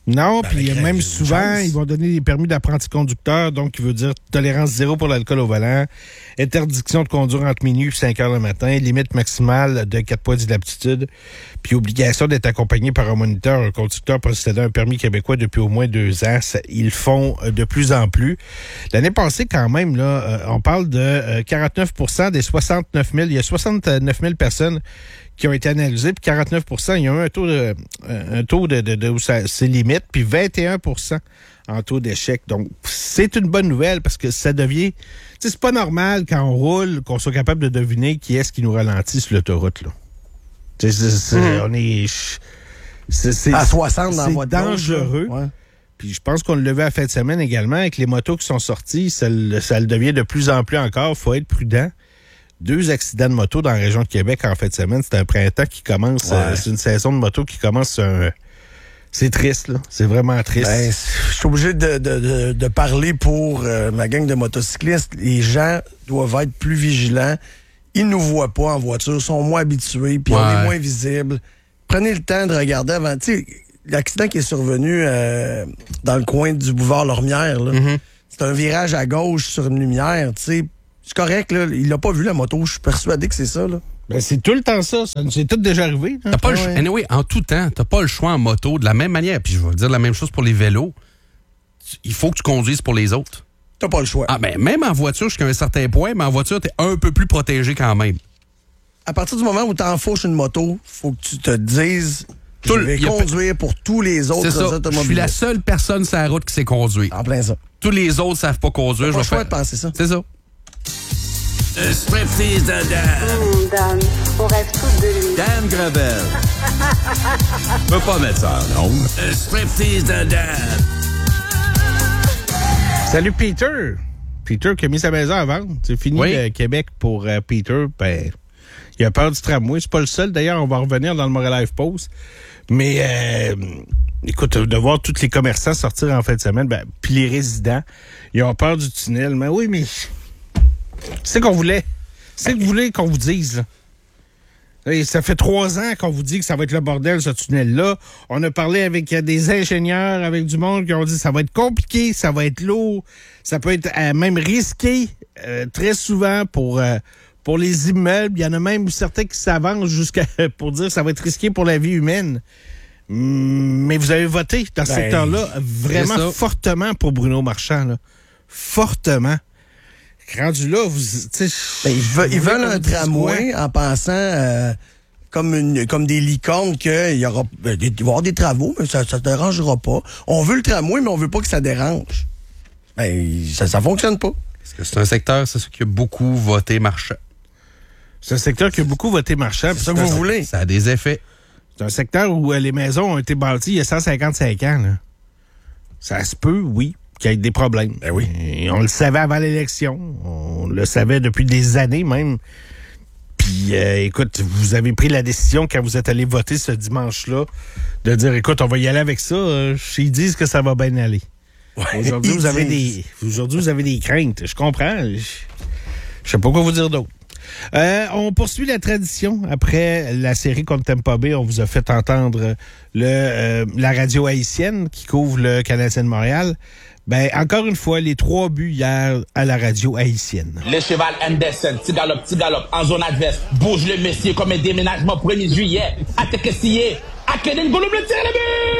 Speaker 6: Non,
Speaker 7: Ben,
Speaker 6: puis
Speaker 7: avec
Speaker 6: même
Speaker 7: une
Speaker 6: souvent,
Speaker 7: chance.
Speaker 6: ils vont donner des permis d'apprenti conducteur, donc qui veut dire tolérance zéro pour l'alcool au volant, interdiction de conduire entre minuit et cinq heures le matin, limite maximale de quatre points d'inaptitude, puis obligation d'être accompagné par un moniteur, un conducteur possédant un permis québécois depuis au moins deux ans. Ça, ils le font de plus en plus. L'année passée, quand même, là, euh, on parle de euh, quarante-neuf pour cent des soixante-neuf mille. Il y a soixante-neuf mille personnes qui ont été analysées, puis quarante-neuf pour cent, il y a eu un taux de un taux de, de, de où ça c'est limite, puis vingt et un pour cent en taux d'échec. Donc, c'est une bonne nouvelle parce que ça devient... Tu sais, c'est pas normal quand on roule qu'on soit capable de deviner qui est-ce qui nous ralentit sur l'autoroute, là. Tu sais, c'est, c'est,
Speaker 7: Mmh.
Speaker 6: on est... C'est, c'est,
Speaker 7: À soixante dans la
Speaker 6: c'est
Speaker 7: voie de gauche,
Speaker 6: dangereux.
Speaker 7: là. Ouais.
Speaker 6: Puis je pense qu'on le levait à la fin de semaine également. Avec les motos qui sont sorties, ça, le- ça le devient de plus en plus encore. Faut être prudent. Deux accidents de moto dans la région de Québec en fin de semaine. C'est un printemps qui commence.
Speaker 7: Ouais.
Speaker 6: euh, c'est une saison de moto qui commence. euh, c'est triste, là. C'est vraiment triste.
Speaker 7: Ben, je suis obligé de, de, de, de parler pour euh, ma gang de motocyclistes. Les gens doivent être plus vigilants. Ils nous voient pas en voiture, sont moins habitués, puis on
Speaker 8: Ouais.
Speaker 7: est moins visible. Prenez le temps de regarder avant. Tu sais, l'accident qui est survenu euh, dans le coin du boulevard Lormière, là,
Speaker 8: Mm-hmm.
Speaker 7: c'est un virage à gauche sur une lumière, tu sais. C'est correct, là. Il l'a pas vu, la moto. Je suis persuadé que c'est ça, là.
Speaker 6: Ben, c'est tout le temps ça. Ça nous est tout déjà arrivé. Hein?
Speaker 8: T'as pas le
Speaker 7: Ah
Speaker 8: choix.
Speaker 7: ouais.
Speaker 8: Anyway, en tout temps, t'as pas le choix en moto de la même manière. Puis je vais dire la même chose pour les vélos. Tu- Il faut que tu conduises pour les autres.
Speaker 7: T'as pas le choix.
Speaker 8: Ah, ben, même en voiture jusqu'à un certain point, mais en voiture, t'es un peu plus protégé quand même.
Speaker 7: À partir du moment où t'enfourches une moto, faut que tu te dises,
Speaker 8: Tout
Speaker 7: je
Speaker 8: le-
Speaker 7: vais
Speaker 8: y a
Speaker 7: conduire pour tous les autres
Speaker 8: C'est ça. Je
Speaker 7: automobilistes.
Speaker 8: suis la seule personne sur la route qui sait conduire.
Speaker 7: En plein ça.
Speaker 8: Tous les autres savent pas conduire.
Speaker 7: Pas
Speaker 8: Je
Speaker 7: le
Speaker 8: vais
Speaker 7: choix
Speaker 8: faire-
Speaker 7: de penser ça.
Speaker 8: C'est ça.
Speaker 1: Un striptease de Dan.
Speaker 4: Hum, Dan, on rêve tous de lui.
Speaker 1: Dan Gravel. Peux pas mettre ça, non? Un striptease de Dan.
Speaker 6: Salut, Peter. Peter qui a mis sa maison à vendre. C'est fini
Speaker 8: Oui.
Speaker 6: le Québec pour euh, Peter. Ben, il a peur du tramway. C'est pas le seul. D'ailleurs, on va revenir dans le Montréal Live Post. Mais, euh, écoute, de voir tous les commerçants sortir en fin de semaine, ben, puis les résidents, ils ont peur du tunnel. Mais oui, mais c'est qu'on voulait. C'est que vous voulez qu'on vous dise, là. Et ça fait trois ans qu'on vous dit que ça va être le bordel, ce tunnel-là. On a parlé avec euh, des ingénieurs, avec du monde qui ont dit que ça va être compliqué, ça va être lourd, ça peut être euh, même risqué euh, très souvent pour, euh, pour les immeubles. Il y en a même certains qui s'avancent jusqu'à pour dire que ça va être risqué pour la vie humaine. Hum, Mais vous avez voté dans ce
Speaker 7: Ben,
Speaker 6: secteur-là vraiment
Speaker 8: c'est ça.
Speaker 6: fortement pour Bruno Marchand. Là. Fortement. Rendu là, vous... tu sais,
Speaker 7: Ben, ils veulent, ils
Speaker 6: vous voulez
Speaker 7: veulent
Speaker 6: qu'on
Speaker 7: un
Speaker 6: vous dise
Speaker 7: tramway en pensant euh, comme, une, comme des licornes qu'il y aura ben, des, il va y avoir des travaux, mais ça ne dérangera pas. On veut le tramway, mais on veut pas que ça dérange. Ben, ça ne fonctionne pas.
Speaker 8: Parce que c'est un secteur, c'est ça qui a beaucoup voté Marchand.
Speaker 6: C'est un secteur qui a beaucoup voté Marchand.
Speaker 7: C'est ça que vous voulez.
Speaker 8: Ça a des effets.
Speaker 6: C'est un secteur où euh, les maisons ont été bâties il y a cent cinquante-cinq ans. Là. Ça se peut, oui, qu'il y ait des problèmes.
Speaker 7: Ben oui.
Speaker 6: Et on le savait avant l'élection. On le savait depuis des années même. Puis, euh, écoute, vous avez pris la décision quand vous êtes allé voter ce dimanche-là de dire, écoute, on va y aller avec ça. Euh, ils disent que ça va bien aller. Aujourd'hui,
Speaker 7: ils
Speaker 6: vous avez
Speaker 7: disent.
Speaker 6: des, aujourd'hui, vous avez des craintes. Je comprends. Je, je sais pas quoi vous dire d'autre. Euh, on poursuit la tradition. Après la série contre Tampa Bay, on vous a fait entendre le, euh, la radio haïtienne qui couvre le Canadien de Montréal. Ben, encore une fois, les trois buts hier à la radio haïtienne.
Speaker 11: Le cheval Anderson, petit galop, petit galop, en zone adverse. Bouge le monsieur comme un déménagement premier juillet. Attaque scié. Académie Gollum le tire le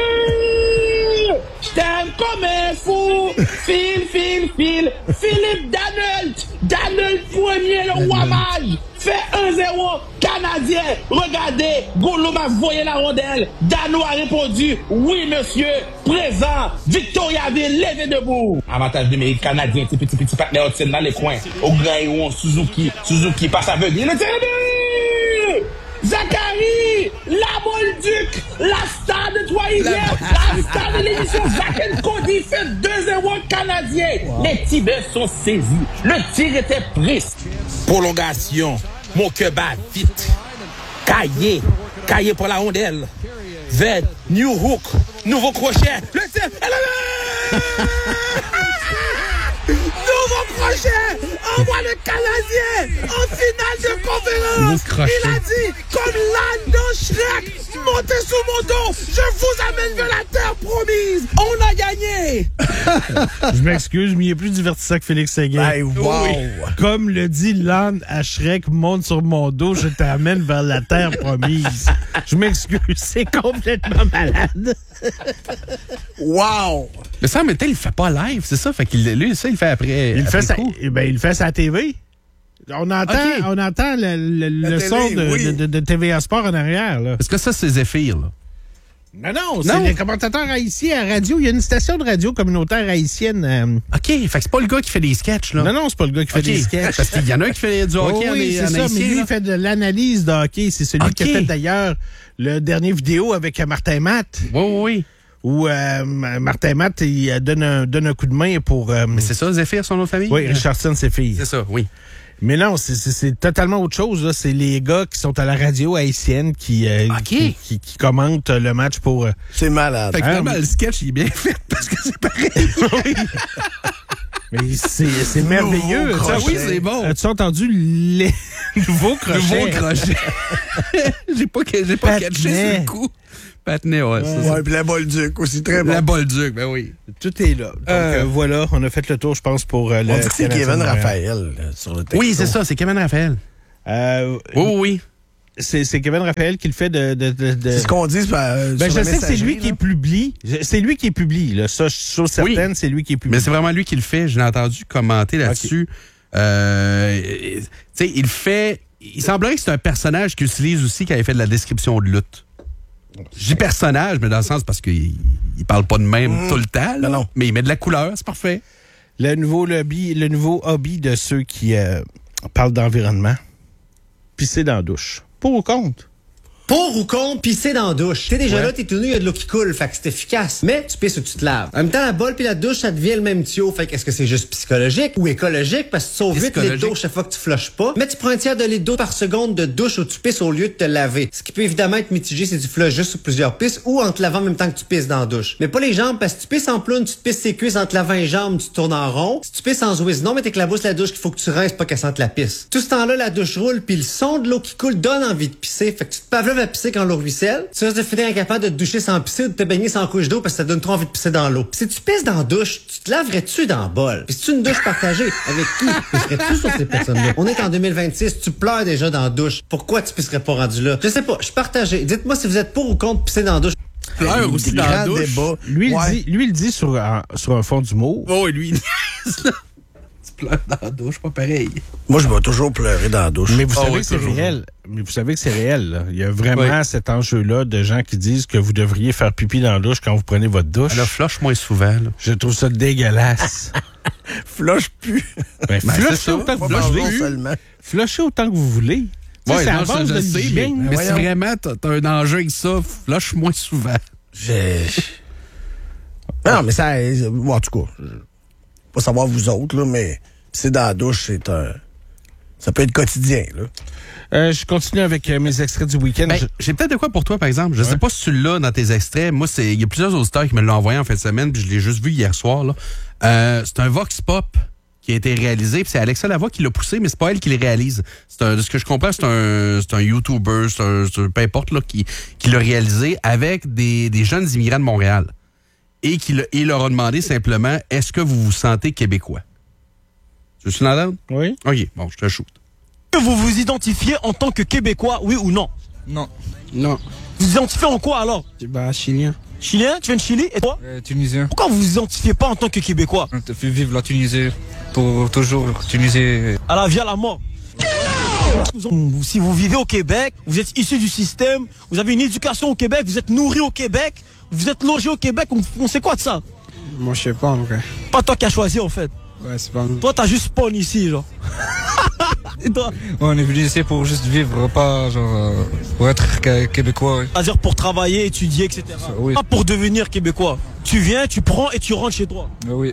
Speaker 11: but! J't'aime comme un fou. File, file, file. Philippe Danelt. Danelt premier, le roi mage. Fait un zéro. Canadien. Regardez. Gollum a voyé la rondelle. Dano a répondu. Oui, monsieur. Présent. Victoriaville, levé debout. Avantage numérique canadien. Petit, petit, petit partenaire Hudson dans les coins. Au grand héron, Suzuki. Suzuki passe aveugle. Le tire le but! Zachary, la Bolduc, la star de Trois-Rivières, la star de l'émission Zach and Cody fait deux zéro Canadien. Wow. Les Tibets sont saisis. Le tir était pris. Prolongation. Mon cœur bat vite. Caillé. Caillé pour la rondelle. Ved. New Hook. Nouveau crochet. Le tir. Nouveau crochet! Envoie le Canadien en finale de conférence! Il a dit, comme l'âne dans Shrek, montez sous mon dos, je vous amène vers la terre promise!
Speaker 6: Je m'excuse, mais il est plus divertissant que Félix Séguin.
Speaker 7: Hey, wow!
Speaker 6: Oui. Comme le dit Land à Shrek, monte sur mon dos, je t'amène vers la terre promise. Je m'excuse, c'est complètement malade.
Speaker 7: Wow!
Speaker 8: Mais ça, en même temps, il le fait pas live, c'est ça? Fait qu'il, lui, ça, il le fait après.
Speaker 6: Il le fait,
Speaker 8: après
Speaker 6: sa,
Speaker 8: coup.
Speaker 6: ben, il le fait sa T V. On entend,
Speaker 8: Okay.
Speaker 6: on entend le, le, le
Speaker 7: télé,
Speaker 6: son de,
Speaker 7: oui.
Speaker 6: de, de, de T V A Sport en arrière. Là.
Speaker 8: Est-ce que ça, c'est Zéphyr, là?
Speaker 6: Non, non, c'est
Speaker 8: Non.
Speaker 6: les commentateurs haïtiens à radio. Il y a une station de radio communautaire haïtienne. euh,
Speaker 8: OK, fait que c'est pas le gars qui fait des sketchs, là.
Speaker 6: Non, non, c'est pas le gars qui fait
Speaker 8: OK.
Speaker 6: des sketchs.
Speaker 8: Parce qu'il y en a un qui fait du hockey
Speaker 6: Oh,
Speaker 8: en,
Speaker 6: oui, c'est
Speaker 8: en
Speaker 6: ça,
Speaker 8: haïtien,
Speaker 6: mais lui,
Speaker 8: là.
Speaker 6: il fait de l'analyse de hockey. C'est celui
Speaker 8: OK.
Speaker 6: qui a fait d'ailleurs le dernier vidéo avec Martin Matt.
Speaker 8: Oui, oui, oui.
Speaker 6: Où euh, Martin Matt, il euh, donne un, donne un coup de main pour... euh,
Speaker 8: Mais c'est ça, Zéphyr, son nom de famille?
Speaker 6: oui, Richardson, ses filles.
Speaker 8: C'est ça, oui.
Speaker 6: Mais non, c'est, c'est, c'est totalement autre chose. Là. C'est les gars qui sont à la radio haïtienne qui, euh,
Speaker 8: OK.
Speaker 6: qui, qui, qui commentent le match pour... euh,
Speaker 7: C'est malade.
Speaker 8: Fait que
Speaker 6: Ah,
Speaker 8: vraiment,
Speaker 6: oui.
Speaker 8: le sketch, il est bien fait parce que c'est pareil.
Speaker 6: Oui. Mais c'est, c'est merveilleux.
Speaker 7: Nouveau
Speaker 6: Tu sais,
Speaker 7: crochet.
Speaker 8: Oui, c'est bon.
Speaker 6: As-tu entendu les nouveaux crochets?
Speaker 8: Nouveau crochet. j'ai pas, j'ai pas catché
Speaker 6: Patinet.
Speaker 8: sur le coup. Patinet, ouais, c'est ça.
Speaker 7: Ouais, puis la Bolduc aussi, très bon.
Speaker 8: La Bolduc, ben oui.
Speaker 6: Tout est là. Donc
Speaker 8: Euh,
Speaker 6: euh, voilà, on a fait le tour, je pense, pour euh, le
Speaker 7: On dit que c'est
Speaker 6: Canadien
Speaker 7: Kevin
Speaker 6: de Montréal.
Speaker 7: Raphaël là, sur le texto.
Speaker 8: Oui, c'est ça, c'est Kevin Raphaël.
Speaker 6: Euh,
Speaker 8: Oui, oui, oui.
Speaker 6: c'est, c'est Kevin Raphaël qui le fait de... de, de, de-
Speaker 7: C'est ce qu'on dit euh,
Speaker 6: Ben,
Speaker 7: sur
Speaker 6: je
Speaker 7: le
Speaker 6: sais que c'est lui
Speaker 7: messagerie,
Speaker 6: qui
Speaker 7: là.
Speaker 6: publie. Je- C'est lui qui publie. Là. Ça, je suis sûr certaine,
Speaker 8: Oui.
Speaker 6: c'est lui qui publie.
Speaker 8: Mais c'est vraiment lui qui le fait. Je l'ai entendu commenter là-dessus. Euh, tu sais, il fait... Il semblerait que c'est un personnage qu'il utilise aussi quand il fait de la description de lutte. Je dis personnage, mais dans le sens parce qu'il il parle pas de même tout le temps. là.
Speaker 7: Non, non.
Speaker 8: Mais il met de la couleur, c'est parfait.
Speaker 6: Le nouveau lobby, le nouveau hobby de ceux qui euh, parlent d'environnement, pisser dans la douche. Pour ou contre?
Speaker 12: Pour ou contre pisser dans la douche. T'es déjà
Speaker 6: Ouais.
Speaker 12: là, t'es tout nu, il y a de l'eau qui coule, fait que c'est efficace. Mais tu pisses ou tu te laves. En même temps, la bolle puis la douche, ça devient le même tuyau. Fait que est-ce que c'est juste psychologique ou écologique? Parce que tu sauves huit litres
Speaker 8: Psychologique.
Speaker 12: d'eau chaque fois que tu flushes pas. Mais tu prends un tiers de litre d'eau par seconde de douche où tu pisses au lieu de te laver. Ce qui peut évidemment être mitigé si tu flushes juste sur plusieurs pisses ou en te lavant en même temps que tu pisses dans la douche. Mais pas les jambes, parce que tu pisses en ploune, tu te pisses ses cuisses en te lavant les jambes, tu tournes en rond. Si tu pisses en zouise, non, mais t'es que la bouche la douche qu'il faut que tu rinces, pas qu'elle sente la pisse. Tout ce temps-là, la douche roule, puis le son de l'eau qui coule donne envie de pisser. Fait que tu te pavloves à pisser quand l'eau ruisselle. Tu risques de finir incapable de te doucher sans pisser ou de te baigner sans couche d'eau parce que ça donne trop envie de pisser dans l'eau. Pis si tu pisses dans la douche, tu te laverais-tu dans le bol? Pis si tu une douche partagée, avec qui pisserais-tu sur ces personnes-là? On est en deux mille vingt-six, tu pleures déjà dans la douche. Pourquoi tu pisserais pas rendu là? Je sais pas, je suis partagé. Dites-moi si vous êtes pour ou contre pisser dans la douche.
Speaker 8: Pleure aussi dans la
Speaker 7: Grand
Speaker 8: douche.
Speaker 7: débat.
Speaker 6: Lui,
Speaker 7: Ouais.
Speaker 6: il dit, lui, il dit sur un, sur un fond d'humour.
Speaker 8: Oh, et lui, il niaise, là. Tu pleures dans la douche, pas pareil.
Speaker 7: Moi, je vais toujours pleurer dans la douche.
Speaker 6: Mais vous
Speaker 8: Ah
Speaker 6: savez
Speaker 8: oui,
Speaker 6: que c'est
Speaker 8: toujours.
Speaker 6: réel. Mais vous savez que c'est réel. Là. Il y a vraiment
Speaker 8: Oui.
Speaker 6: cet enjeu-là de gens qui disent que vous devriez faire pipi dans la douche quand vous prenez votre douche.
Speaker 8: Elle flush moins souvent, là.
Speaker 6: Je trouve ça dégueulasse.
Speaker 7: Flush plus.
Speaker 6: Ben,
Speaker 8: Ben, c'est
Speaker 6: flushez
Speaker 8: ça.
Speaker 6: autant que vous
Speaker 7: Pas par
Speaker 6: voulez.
Speaker 7: jour seulement.
Speaker 6: Flushez autant que vous voulez. Tu sais,
Speaker 8: Ouais,
Speaker 6: c'est à
Speaker 8: non, ça,
Speaker 6: base
Speaker 8: je
Speaker 6: de
Speaker 8: sais, mais,
Speaker 6: l'hygiène.
Speaker 8: mais si
Speaker 7: voyons.
Speaker 8: vraiment t'as, t'as un enjeu avec ça, flush moins souvent.
Speaker 7: J'ai... Non, mais ça... bon, en tout cas, je- pas savoir vous autres, là, mais pisser dans la douche, c'est un... Ça peut être quotidien, là.
Speaker 6: Euh, je continue avec euh, mes extraits du week-end.
Speaker 8: Ben,
Speaker 6: Je-
Speaker 8: j'ai peut-être de quoi pour toi, par exemple. Je sais pas si tu l'as dans tes extraits. Moi, c'est il y a plusieurs auditeurs qui me l'ont envoyé en fin de semaine, puis je l'ai juste vu hier soir. Là. Euh, c'est un Vox Pop qui a été réalisé, puis c'est Alexa Lavoie qui l'a poussé, mais c'est pas elle qui le réalise. C'est un, de ce que je comprends, c'est un, c'est un YouTuber, c'est un, c'est un- peu importe, là, qui, qui l'a réalisé avec des, des jeunes immigrants de Montréal. Et qui le- il leur a demandé simplement, est-ce que vous vous sentez québécois? Tu veux-tu l'entendre?
Speaker 6: Oui.
Speaker 8: OK, bon, je te shoot.
Speaker 13: Que vous vous identifiez en tant que Québécois, oui ou non?
Speaker 14: Non.
Speaker 13: Non. Vous vous identifiez en quoi alors?
Speaker 14: Bah, chilien.
Speaker 13: Chilien? Tu viens de Chili? Et toi?
Speaker 14: Euh, tunisien.
Speaker 13: Pourquoi vous vous identifiez pas en tant que Québécois?
Speaker 14: On te fait vivre la Tunisie pour toujours. Tunisie.
Speaker 13: À la vie à la mort. Vous- Si vous vivez au Québec, vous êtes issu du système, vous avez une éducation au Québec, vous êtes nourri au Québec, vous êtes logé au Québec, on, on sait quoi de ça?
Speaker 14: Moi, je sais pas, en vrai.
Speaker 13: Pas toi qui as choisi en fait.
Speaker 14: Ouais, c'est pas nous.
Speaker 13: Toi t'as juste spawn ici genre. Et toi?
Speaker 14: On est venu ici pour juste vivre, pas genre. euh, pour être qué- québécois. ouais.
Speaker 13: C'est-à-dire pour travailler, étudier, et cetera.
Speaker 14: oui.
Speaker 13: Pas pour devenir Québécois. Tu viens, tu prends et tu rentres chez toi.
Speaker 14: Euh, oui.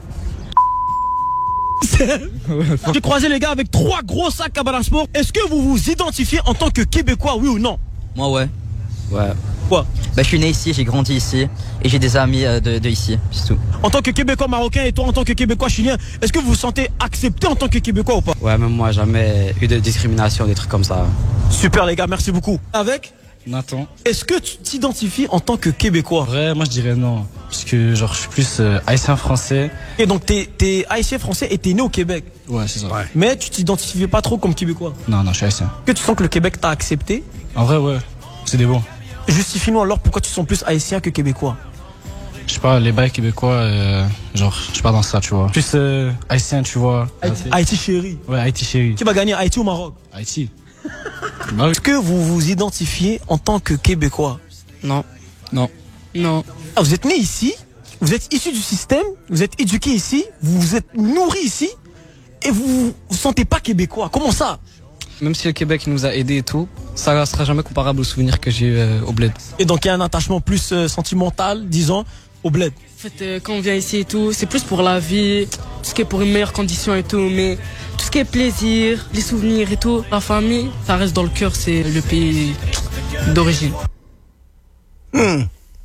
Speaker 13: J'ai croisé les gars avec trois gros sacs à Balasport. Est-ce que vous vous identifiez en tant que Québécois, oui ou non?
Speaker 15: Moi, ouais. Ouais.
Speaker 13: Quoi?
Speaker 15: Bah, je suis né ici, j'ai grandi ici. Et j'ai des amis euh, de, de ici, c'est tout.
Speaker 13: En tant que Québécois marocain et toi en tant que Québécois chilien, est-ce que vous vous sentez accepté en tant que Québécois ou pas?
Speaker 15: Ouais, même moi, jamais eu de discrimination, des trucs comme ça.
Speaker 13: Super les gars, merci beaucoup. Avec
Speaker 14: Nathan.
Speaker 13: Est-ce que tu t'identifies en tant que Québécois?
Speaker 14: Vrai, moi je dirais non. Parce que genre je suis plus euh, haïtien-français.
Speaker 13: Et donc t'es, t'es haïtien-français et t'es né au Québec.
Speaker 14: Ouais, c'est ça. Ouais.
Speaker 13: Mais tu t'identifiais pas trop comme québécois.
Speaker 14: Non, non, je suis haïtien.
Speaker 13: Que tu sens que le Québec t'a accepté?
Speaker 14: En vrai, ouais. C'est des bons.
Speaker 13: Justifie-nous alors pourquoi tu sens plus haïtien que québécois.
Speaker 14: Je sais pas, les bails québécois, euh, genre, je suis pas dans ça, tu vois. Plus euh, haïtien, tu vois.
Speaker 13: Haïti, Haïti chéri.
Speaker 14: Ouais, Haïti chéri.
Speaker 13: Qui va gagner, Haïti ou Maroc?
Speaker 14: Haïti.
Speaker 13: Est-ce que vous vous identifiez en tant que Québécois?
Speaker 14: Non. Non. Non.
Speaker 13: Ah, vous êtes né ici, vous êtes issu du système, vous êtes éduqué ici, vous vous êtes nourri ici, et vous vous sentez pas Québécois. Comment ça?
Speaker 14: Même si le Québec nous a aidés et tout, ça sera jamais comparable aux souvenirs que j'ai eu euh, au bled.
Speaker 13: Et donc il y a un attachement plus euh, sentimental, disons, au bled.
Speaker 16: En fait, euh, quand on vient ici et tout, c'est plus pour la vie, tout ce qui est pour une meilleure condition et tout, mais tout ce qui est plaisir, les souvenirs et tout, la famille, ça reste dans le cœur, c'est le pays d'origine.
Speaker 7: Hmm.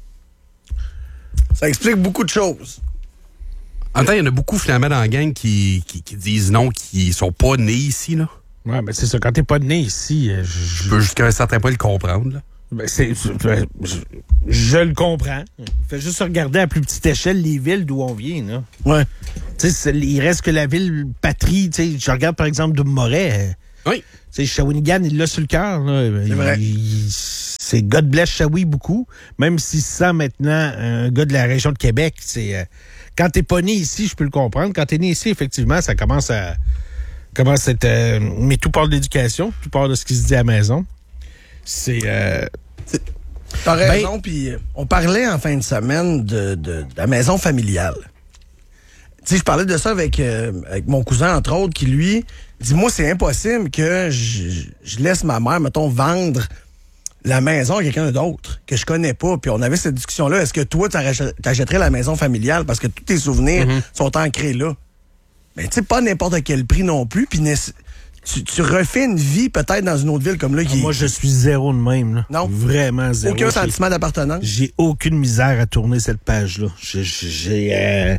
Speaker 7: Ça explique beaucoup de choses.
Speaker 8: En même temps, il y en a beaucoup finalement dans la gang qui, qui, qui disent non, qui sont pas nés ici, là.
Speaker 6: Ouais, ben c'est ça. Quand t'es pas né ici, je,
Speaker 8: je peux jusqu'à un certain point le comprendre, là.
Speaker 6: Ben c'est, je, je le comprends. Fait juste regarder à plus petite échelle les villes d'où on vient, là.
Speaker 7: Ouais.
Speaker 6: Tu sais, il reste que la ville patrie. Tu sais, je regarde par exemple Double-Moret.
Speaker 8: Oui.
Speaker 6: Tu sais, Shawinigan, il l'a sur le cœur, là.
Speaker 7: C'est vrai.
Speaker 6: Il, c'est God bless Shawi beaucoup. Même si c'est ça maintenant un gars de la région de Québec, c'est euh, quand t'es pas né ici, je peux le comprendre. Quand t'es né ici, effectivement, ça commence à commence à être. Euh, mais tout part de l'éducation, tout part de ce qui se dit à la maison. C'est. Euh,
Speaker 7: T'as raison, ben, puis on parlait en fin de semaine de, de, de la maison familiale. Tu sais, je parlais de ça avec, euh, avec mon cousin, entre autres, qui, lui, dit, moi, c'est impossible que je, je laisse ma mère, mettons, vendre la maison à quelqu'un d'autre que je connais pas. Puis on avait cette discussion-là. Est-ce que toi, t'achèterais la maison familiale parce que tous tes souvenirs mm-hmm. sont ancrés là? Mais tu sais, pas n'importe quel prix non plus. Puis tu, tu refais une vie peut-être dans une autre ville comme là. Qui...
Speaker 6: Ah, moi, je suis zéro de même. Là.
Speaker 7: Non?
Speaker 6: Vraiment zéro.
Speaker 7: Aucun sentiment d'appartenance?
Speaker 6: J'ai aucune misère à tourner cette page-là. J'ai... Euh,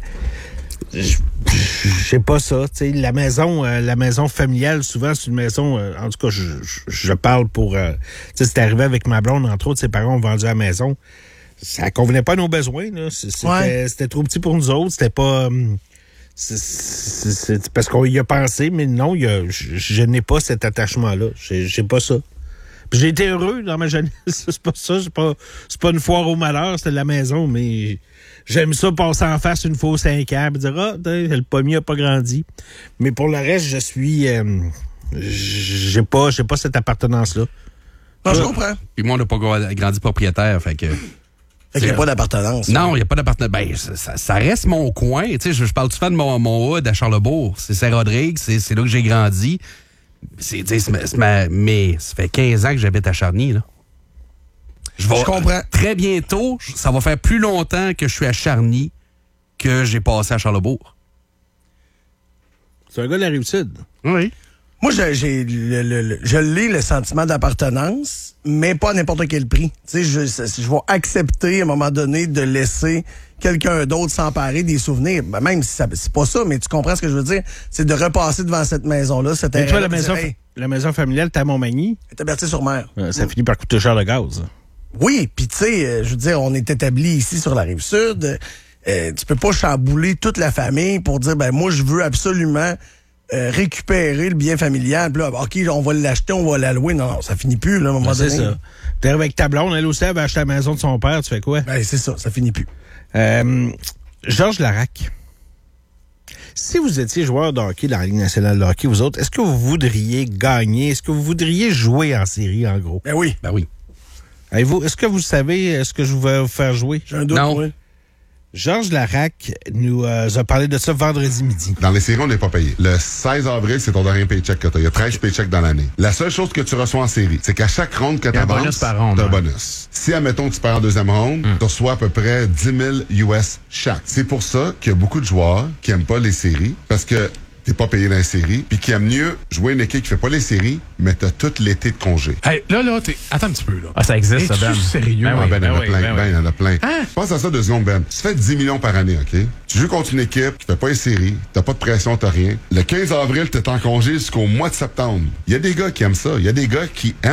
Speaker 6: j'ai pas ça. T'sais, la maison euh, la maison familiale, souvent, c'est une maison... Euh, en tout cas, je, je, je parle pour... Euh, c'est arrivé avec ma blonde, entre autres, ses parents ont vendu la maison. Ça convenait pas à nos besoins. C'était ouais. trop petit pour nous autres. C'était pas... Euh, C'est, c'est, c'est parce qu'on y a pensé, mais non, y a, je, je n'ai pas cet attachement-là. J'ai, j'ai pas ça. Puis j'ai été heureux dans ma jeunesse. C'est pas ça. C'est pas, c'est pas une foire au malheur, c'était de la maison, mais j'aime ça passer en face une fois aux cinq ans et dire, ah, le pommier a pas grandi. Mais pour le reste, je suis. Euh, j'ai pas, j'ai pas cette appartenance-là.
Speaker 7: Non, je comprends.
Speaker 8: Puis moi, on n'a pas grandi propriétaire, fait que.
Speaker 7: Fait qu'il n'y a pas d'appartenance.
Speaker 8: Non, il n'y a pas d'appartenance. Ben, ça, ça reste mon coin. Tu sais, je, je parle souvent de mon, mon hood à Charlebourg. C'est Saint-Rodrigue, c'est, c'est là que j'ai grandi. C'est, c'est, c'est ma, mais ça fait quinze ans que j'habite à Charny, là. Je, vais,
Speaker 7: je comprends.
Speaker 8: Très bientôt, ça va faire plus longtemps que je suis à Charny que j'ai passé à Charlebourg.
Speaker 6: C'est un gars de la Rive-Sud.
Speaker 8: Oui.
Speaker 7: Moi, j'ai, j'ai le, le, le, je l'ai, le sentiment d'appartenance, mais pas à n'importe quel prix. Tu sais, je, je vais accepter à un moment donné de laisser quelqu'un d'autre s'emparer des souvenirs. Ben, même si ça, c'est pas ça, mais tu comprends ce que je veux dire. C'est de repasser devant cette maison-là. Cette
Speaker 6: et toi, la maison, dire, hey, la maison familiale, t'es à Montmagny?
Speaker 7: T'es à Berthier-sur-Mer.
Speaker 6: Euh, ça mmh. finit par coûter cher le gaz.
Speaker 7: Oui, puis tu sais, je veux dire, on est établi ici sur la Rive-Sud. Euh, tu peux pas chambouler toute la famille pour dire, ben moi, je veux absolument... Euh, récupérer le bien familial. Puis là, OK, on va l'acheter, on va l'allouer. Non, non, ça finit plus, là, à un moment donné.
Speaker 6: C'est ça. T'es avec ta blonde, elle aussi, elle va acheter la maison de son père, tu fais quoi?
Speaker 7: Ben, c'est ça, ça finit plus.
Speaker 6: Euh, Georges Larac, si vous étiez joueur de hockey dans la Ligue nationale de hockey, vous autres, est-ce que vous voudriez gagner? Est-ce que vous voudriez jouer en série, en gros?
Speaker 7: Ben oui.
Speaker 8: Ben oui.
Speaker 6: Avez-vous, est-ce que vous savez ce que je vais vous faire jouer?
Speaker 7: J'ai un doute,
Speaker 8: non.
Speaker 7: Oui.
Speaker 6: Georges Larac nous euh, a parlé de ça vendredi midi.
Speaker 17: Dans les séries, on n'est pas payé. Le seize avril, c'est ton dernier paycheck que tu as. Il y a treize paychecks dans l'année. La seule chose que tu reçois en série, c'est qu'à chaque ronde que tu avances, tu as un
Speaker 18: ouais.
Speaker 17: bonus. Si, admettons que tu perds en deuxième ronde, mm. tu reçois à peu près dix mille U S chaque. C'est pour ça qu'il y a beaucoup de joueurs qui aiment pas les séries, parce que t'es pas payé dans les séries, puis qui aiment mieux jouer une équipe qui fait pas les séries, mais t'as tout l'été de congé.
Speaker 18: Hey, là, là, t'es... attends un petit peu, là.
Speaker 9: Ah, ça existe, ça, Ben.
Speaker 18: sérieux?
Speaker 17: Ben,
Speaker 18: oui,
Speaker 17: ben, il y en a
Speaker 18: ben
Speaker 17: plein,
Speaker 18: oui,
Speaker 17: ben,
Speaker 18: ben
Speaker 17: il y en a plein.
Speaker 18: Hein?
Speaker 17: Pense à ça deux secondes, Ben. Tu fais dix millions par année, OK? Tu joues contre une équipe qui fait pas les séries, t'as pas de pression, t'as rien. Le quinze avril, t'es en congé jusqu'au mois de septembre. Il y a des gars qui aiment ça. Il y a des gars qui aiment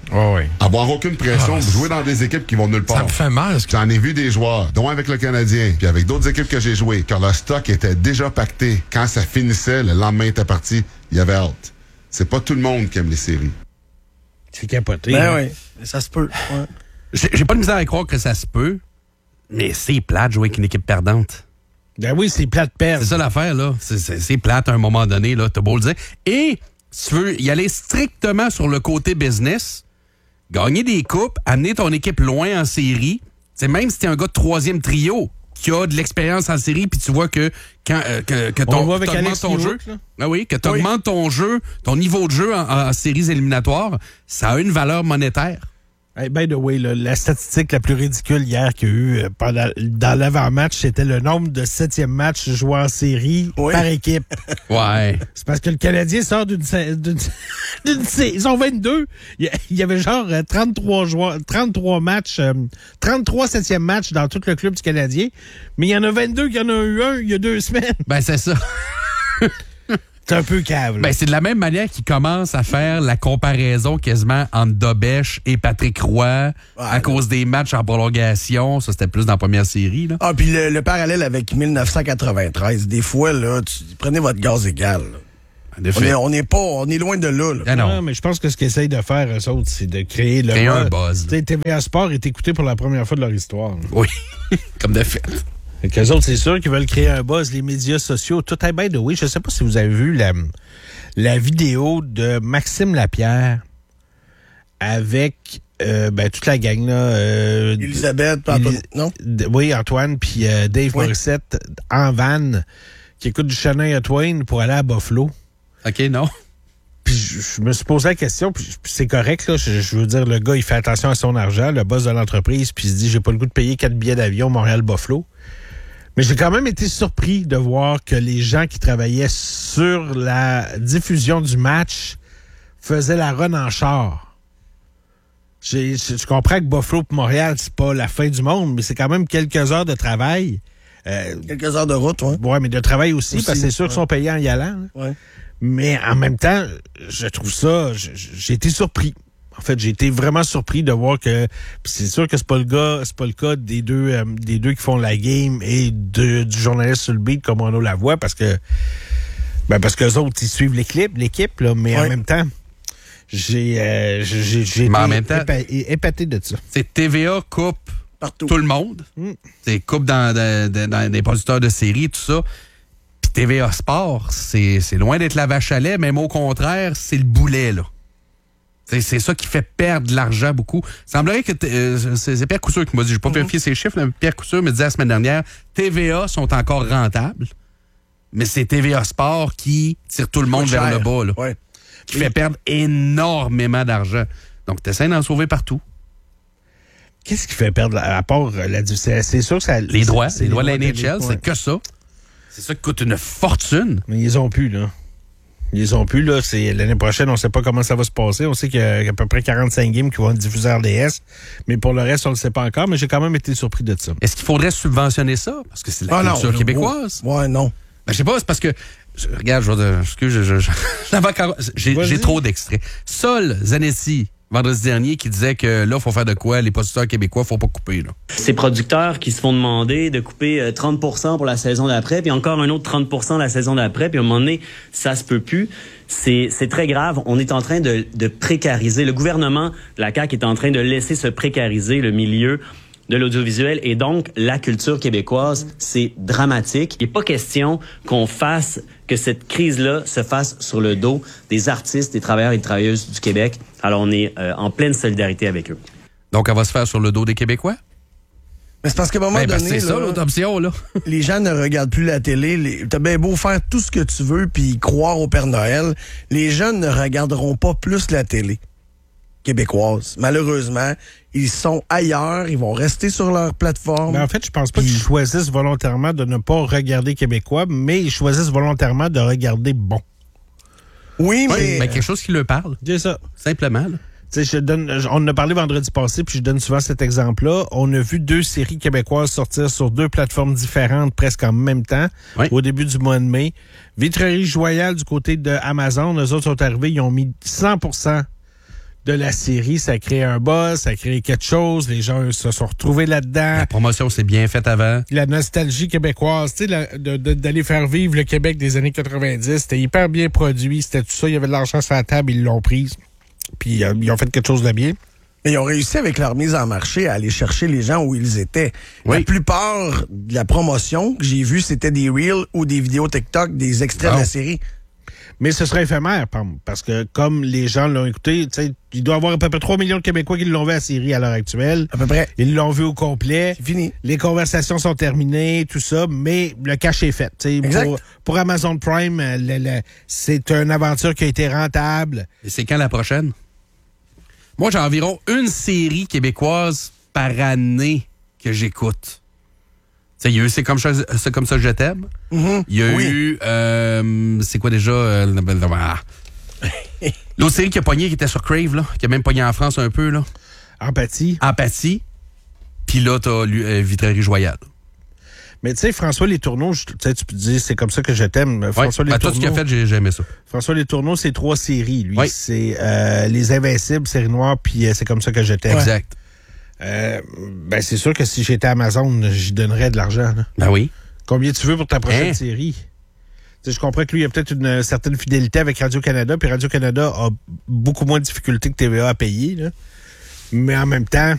Speaker 6: Oh oui.
Speaker 17: Avoir aucune pression,
Speaker 18: Ah,
Speaker 17: jouer dans des équipes qui vont nulle part.
Speaker 18: Ça me fait mal.
Speaker 17: J'en ai vu des joueurs, dont avec le Canadien, puis avec d'autres équipes que j'ai jouées, quand leur stock était déjà pacté. Quand ça finissait, le lendemain était parti, il y avait hâte. C'est pas tout le monde qui aime les séries.
Speaker 6: C'est capoté.
Speaker 7: Ben
Speaker 6: hein?
Speaker 7: oui, ça se peut. Ouais.
Speaker 8: J'ai j'ai pas de misère à croire que ça se peut, mais c'est plate de jouer avec une équipe perdante.
Speaker 6: Ben oui, c'est plate perdre.
Speaker 8: C'est ça l'affaire, là. C'est- C'est c'est plate à un moment donné, là. T'as beau le dire. Et si tu veux y aller strictement sur le côté business, gagner des coupes, amener ton équipe loin en série, c'est même si t'es un gars de troisième trio qui a de l'expérience en série, puis tu vois que quand euh, que, que
Speaker 6: On
Speaker 8: ton,
Speaker 6: le voit avec
Speaker 8: t'augmentes
Speaker 6: Alex
Speaker 8: ton
Speaker 6: Newhook,
Speaker 8: jeu,
Speaker 6: là.
Speaker 8: ah oui, que tu augmentes ton jeu, ton niveau de jeu en, en séries éliminatoires, ça a une valeur monétaire.
Speaker 6: Hey, by the way, là, la statistique la plus ridicule hier qu'il y a eu euh, pendant, dans l'avant-match, c'était le nombre de septième matchs joués en série
Speaker 7: Oui.
Speaker 6: par équipe.
Speaker 8: Ouais.
Speaker 6: C'est parce que le Canadien sort d'une sa- d'une d'une saison vingt-deux. Il y a- il y avait genre euh, trente-trois joueurs, trente-trois matchs, euh, trente-trois septième matchs dans tout le club du Canadien. Mais il y en a vingt-deux qui en ont eu un il y a deux semaines.
Speaker 8: Ben c'est ça.
Speaker 6: C'est un peu cave. là.
Speaker 8: Ben, c'est de la même manière qu'ils commencent à faire la comparaison quasiment entre Dobèche et Patrick Roy à cause des matchs en prolongation. Ça, c'était plus dans la première série. Là.
Speaker 7: Ah, puis le, le parallèle avec dix-neuf cent quatre-vingt-treize, des fois, là, tu, prenez votre gaz égal. là. On est, on est pas, on est loin de là. là.
Speaker 8: Ah non.
Speaker 6: Ouais, mais je pense que ce qu'ils essayent de faire, eux autres, c'est de créer le
Speaker 8: Créer un buzz.
Speaker 6: Tu sais, T V A Sport est écouté pour la première fois de leur histoire. là.
Speaker 8: Oui, comme de fait.
Speaker 6: Fait qu'eux autres, c'est sûr qu'ils veulent créer un buzz, les médias sociaux. Tout est bien de oui. Je sais pas si vous avez vu la, la vidéo de Maxime Lapierre avec euh, ben, toute la gang, là. Euh,
Speaker 7: Elisabeth, puis Antoine- non?
Speaker 6: d- Oui, Antoine, puis euh, Dave
Speaker 7: Oui.
Speaker 6: Morissette en van qui écoute du Shania Twain pour aller à Buffalo.
Speaker 8: OK, non?
Speaker 6: Puis je, je me suis posé la question, puis puis c'est correct, là. Je, je veux dire, le gars, il fait attention à son argent, le boss de l'entreprise, puis il se dit, j'ai pas le goût de payer quatre billets d'avion Montréal-Buffalo. Mais j'ai quand même été surpris de voir que les gens qui travaillaient sur la diffusion du match faisaient la run en char. J'ai, je, je comprends que Buffalo et Montréal, c'est pas la fin du monde, mais c'est quand même quelques heures de travail. Euh,
Speaker 7: Quelques heures de route, oui.
Speaker 6: ouais, mais de travail aussi,
Speaker 7: Aussi,
Speaker 6: parce que c'est sûr
Speaker 7: ouais.
Speaker 6: qu'ils sont payés en y allant. là.
Speaker 7: Ouais.
Speaker 6: Mais en même temps, je trouve ça, je- je- j'ai été surpris. En fait, j'ai été vraiment surpris de voir que puis c'est sûr que c'est pas le gars, c'est pas le cas des deux euh, des deux qui font la game et de, du journaliste sur le beat comme on la voit parce que ben parce que les autres ils suivent l'équipe, l'équipe là, mais
Speaker 7: Ouais.
Speaker 6: en même temps, j'ai euh, j'ai j'ai
Speaker 8: Mais en
Speaker 6: été
Speaker 8: même temps-
Speaker 6: épa- épaté de ça.
Speaker 8: C'est T V A coupe
Speaker 7: Partout.
Speaker 8: tout le monde.
Speaker 6: Mm.
Speaker 8: C'est coupe dans, dans, dans- dans des producteurs de séries, tout ça. Puis T V A Sport, c'est c'est loin d'être la vache à lait, même au contraire, c'est le boulet, là. C'est c'est ça qui fait perdre de l'argent beaucoup. Il semblerait que t- euh, c'est c'est Pierre Couture qui m'a dit, j'ai pas vérifié ces chiffres, mais Pierre Couture me disait la semaine dernière, T V A sont encore rentables, mais c'est T V A Sport qui tire tout le monde
Speaker 7: Coûte
Speaker 8: vers
Speaker 7: cher.
Speaker 8: le bas, là,
Speaker 7: Ouais.
Speaker 8: qui fait perdre énormément d'argent. Donc, t'essaies d'en sauver partout.
Speaker 6: Qu'est-ce qui fait perdre la- à part euh, la c'est c'est sûr que ça
Speaker 8: Les droits,
Speaker 6: c'est
Speaker 8: les droits de la N H L,
Speaker 6: télé, ouais.
Speaker 8: c'est que ça. C'est ça qui coûte une fortune.
Speaker 6: Mais ils ont plus, là. Ils ont plus, là. C'est l'année prochaine, on sait pas comment ça va se passer. On sait qu'il y a à peu près quarante-cinq games qui vont être diffusés R D S. Mais pour le reste, on le sait pas encore. Mais j'ai quand même été surpris de ça.
Speaker 8: Est-ce qu'il faudrait subventionner ça? Parce que c'est la
Speaker 7: Ah non,
Speaker 8: culture
Speaker 7: le-
Speaker 8: québécoise.
Speaker 7: Ouais, non.
Speaker 8: Ben, je sais pas, c'est parce que. je- regarde, je vais. te- Excuse, je, je, je- j'avais encore- j'ai,
Speaker 6: Vas-y.
Speaker 8: j'ai trop d'extraits. Sol Zanetti, vendredi dernier, qui disait que là, il faut faire de quoi? Les producteurs québécois, faut pas couper, là.
Speaker 19: Ces producteurs qui se font demander de couper euh, trente pour cent pour la saison d'après, puis encore un autre trente pour cent la saison d'après, puis à un moment donné, ça se peut plus. C'est, c'est très grave. On est en train de, de précariser. Le gouvernement, la C A Q, est en train de laisser se précariser le milieu de l'audiovisuel et donc la culture québécoise. C'est dramatique. Il n'est pas question qu'on fasse, que cette crise-là se fasse sur le dos des artistes, des travailleurs et des travailleuses du Québec. Alors, on est euh, en pleine solidarité avec eux.
Speaker 8: Donc, elle va se faire sur le dos des Québécois?
Speaker 7: Mais c'est parce qu'à un moment
Speaker 8: Ben, parce que
Speaker 7: donné,
Speaker 8: c'est ça,
Speaker 7: là,
Speaker 8: l'autre option, là.
Speaker 7: les gens ne regardent plus la télé. Les- T'as bien beau faire tout ce que tu veux puis croire au Père Noël, les jeunes ne regarderont pas plus la télé québécoise. Malheureusement, ils sont ailleurs, ils vont rester sur leur plateforme.
Speaker 6: Mais en fait, je pense pas qu'ils choisissent volontairement de ne pas regarder québécois, mais ils choisissent volontairement de regarder bon.
Speaker 7: Oui,
Speaker 8: Ouais,
Speaker 7: mais...
Speaker 8: ben, quelque chose qui leur parle.
Speaker 6: C'est ça.
Speaker 8: Simplement, là.
Speaker 6: Tu sais, je donne, je- on en a parlé vendredi passé, puis je donne souvent cet exemple-là. On a vu deux séries québécoises sortir sur deux plateformes différentes presque en même temps,
Speaker 8: Oui.
Speaker 6: au début du mois de mai. Vitrerie Joyal du côté de Amazon, eux autres sont arrivés, ils ont mis cent pour cent de la série. Ça a créé un buzz, ça a créé quelque chose. Les gens se sont retrouvés là-dedans.
Speaker 8: La promotion s'est bien faite avant.
Speaker 6: La nostalgie québécoise, tu sais, la- de- de- d'aller faire vivre le Québec des années quatre-vingt-dix. C'était hyper bien produit. C'était tout ça. Il y avait de l'argent sur la table. Ils l'ont prise. Puis euh, ils ont fait quelque chose de bien.
Speaker 7: Mais ils ont réussi avec leur mise en marché à aller chercher les gens où ils étaient. La plupart de la promotion que j'ai vue, c'était des reels ou des vidéos TikTok, des extraits
Speaker 6: Bon.
Speaker 7: de la série.
Speaker 6: Mais ce serait éphémère, pam, parce que comme les gens l'ont écouté, tu sais, il doit y avoir à peu près trois millions de Québécois qui l'ont vu à la série à l'heure actuelle.
Speaker 7: À peu près.
Speaker 6: Ils l'ont vu au complet.
Speaker 7: C'est fini.
Speaker 6: Les conversations sont terminées, tout ça, mais le cash est fait. tu sais.
Speaker 7: Exact.
Speaker 6: Pour, pour Amazon Prime, euh, le- le- c'est une aventure qui a été rentable.
Speaker 8: Et c'est quand la prochaine? Moi, j'ai environ une série québécoise par année que j'écoute. Tu sais, il y a eu C'est comme, ça- c'est comme ça que je t'aime.
Speaker 7: Mm-hmm.
Speaker 8: Il y a
Speaker 7: Oui.
Speaker 8: eu... euh, c'est quoi déjà? euh, ah. L'autre série qui a pogné, qui était sur Crave, là, qui a même pogné en France un peu. Là.
Speaker 6: Empathie.
Speaker 8: Empathie. Puis là, t'as euh, Vitrerie Joyale.
Speaker 6: Mais tu sais, François Letourneau, je- tu sais, tu peux dire, c'est comme ça que je t'aime. François
Speaker 8: Ouais, ben, tout ce qu'il a fait, j'ai j'ai aimé ça.
Speaker 6: François Letourneau, c'est trois séries, lui.
Speaker 8: Oui.
Speaker 6: C'est euh, Les Invincibles, Série Noire, puis euh, C'est comme ça que je t'aime.
Speaker 8: Exact.
Speaker 6: Euh, ben, c'est sûr que si j'étais Amazon, j'y donnerais de l'argent. là.
Speaker 8: Ben oui.
Speaker 6: Combien tu veux pour ta prochaine
Speaker 8: Hein?
Speaker 6: série? Tu sais, je comprends que lui, il a peut-être une certaine fidélité avec Radio-Canada, puis Radio-Canada a beaucoup moins de difficultés que T V A à payer. Là. Mais en même temps,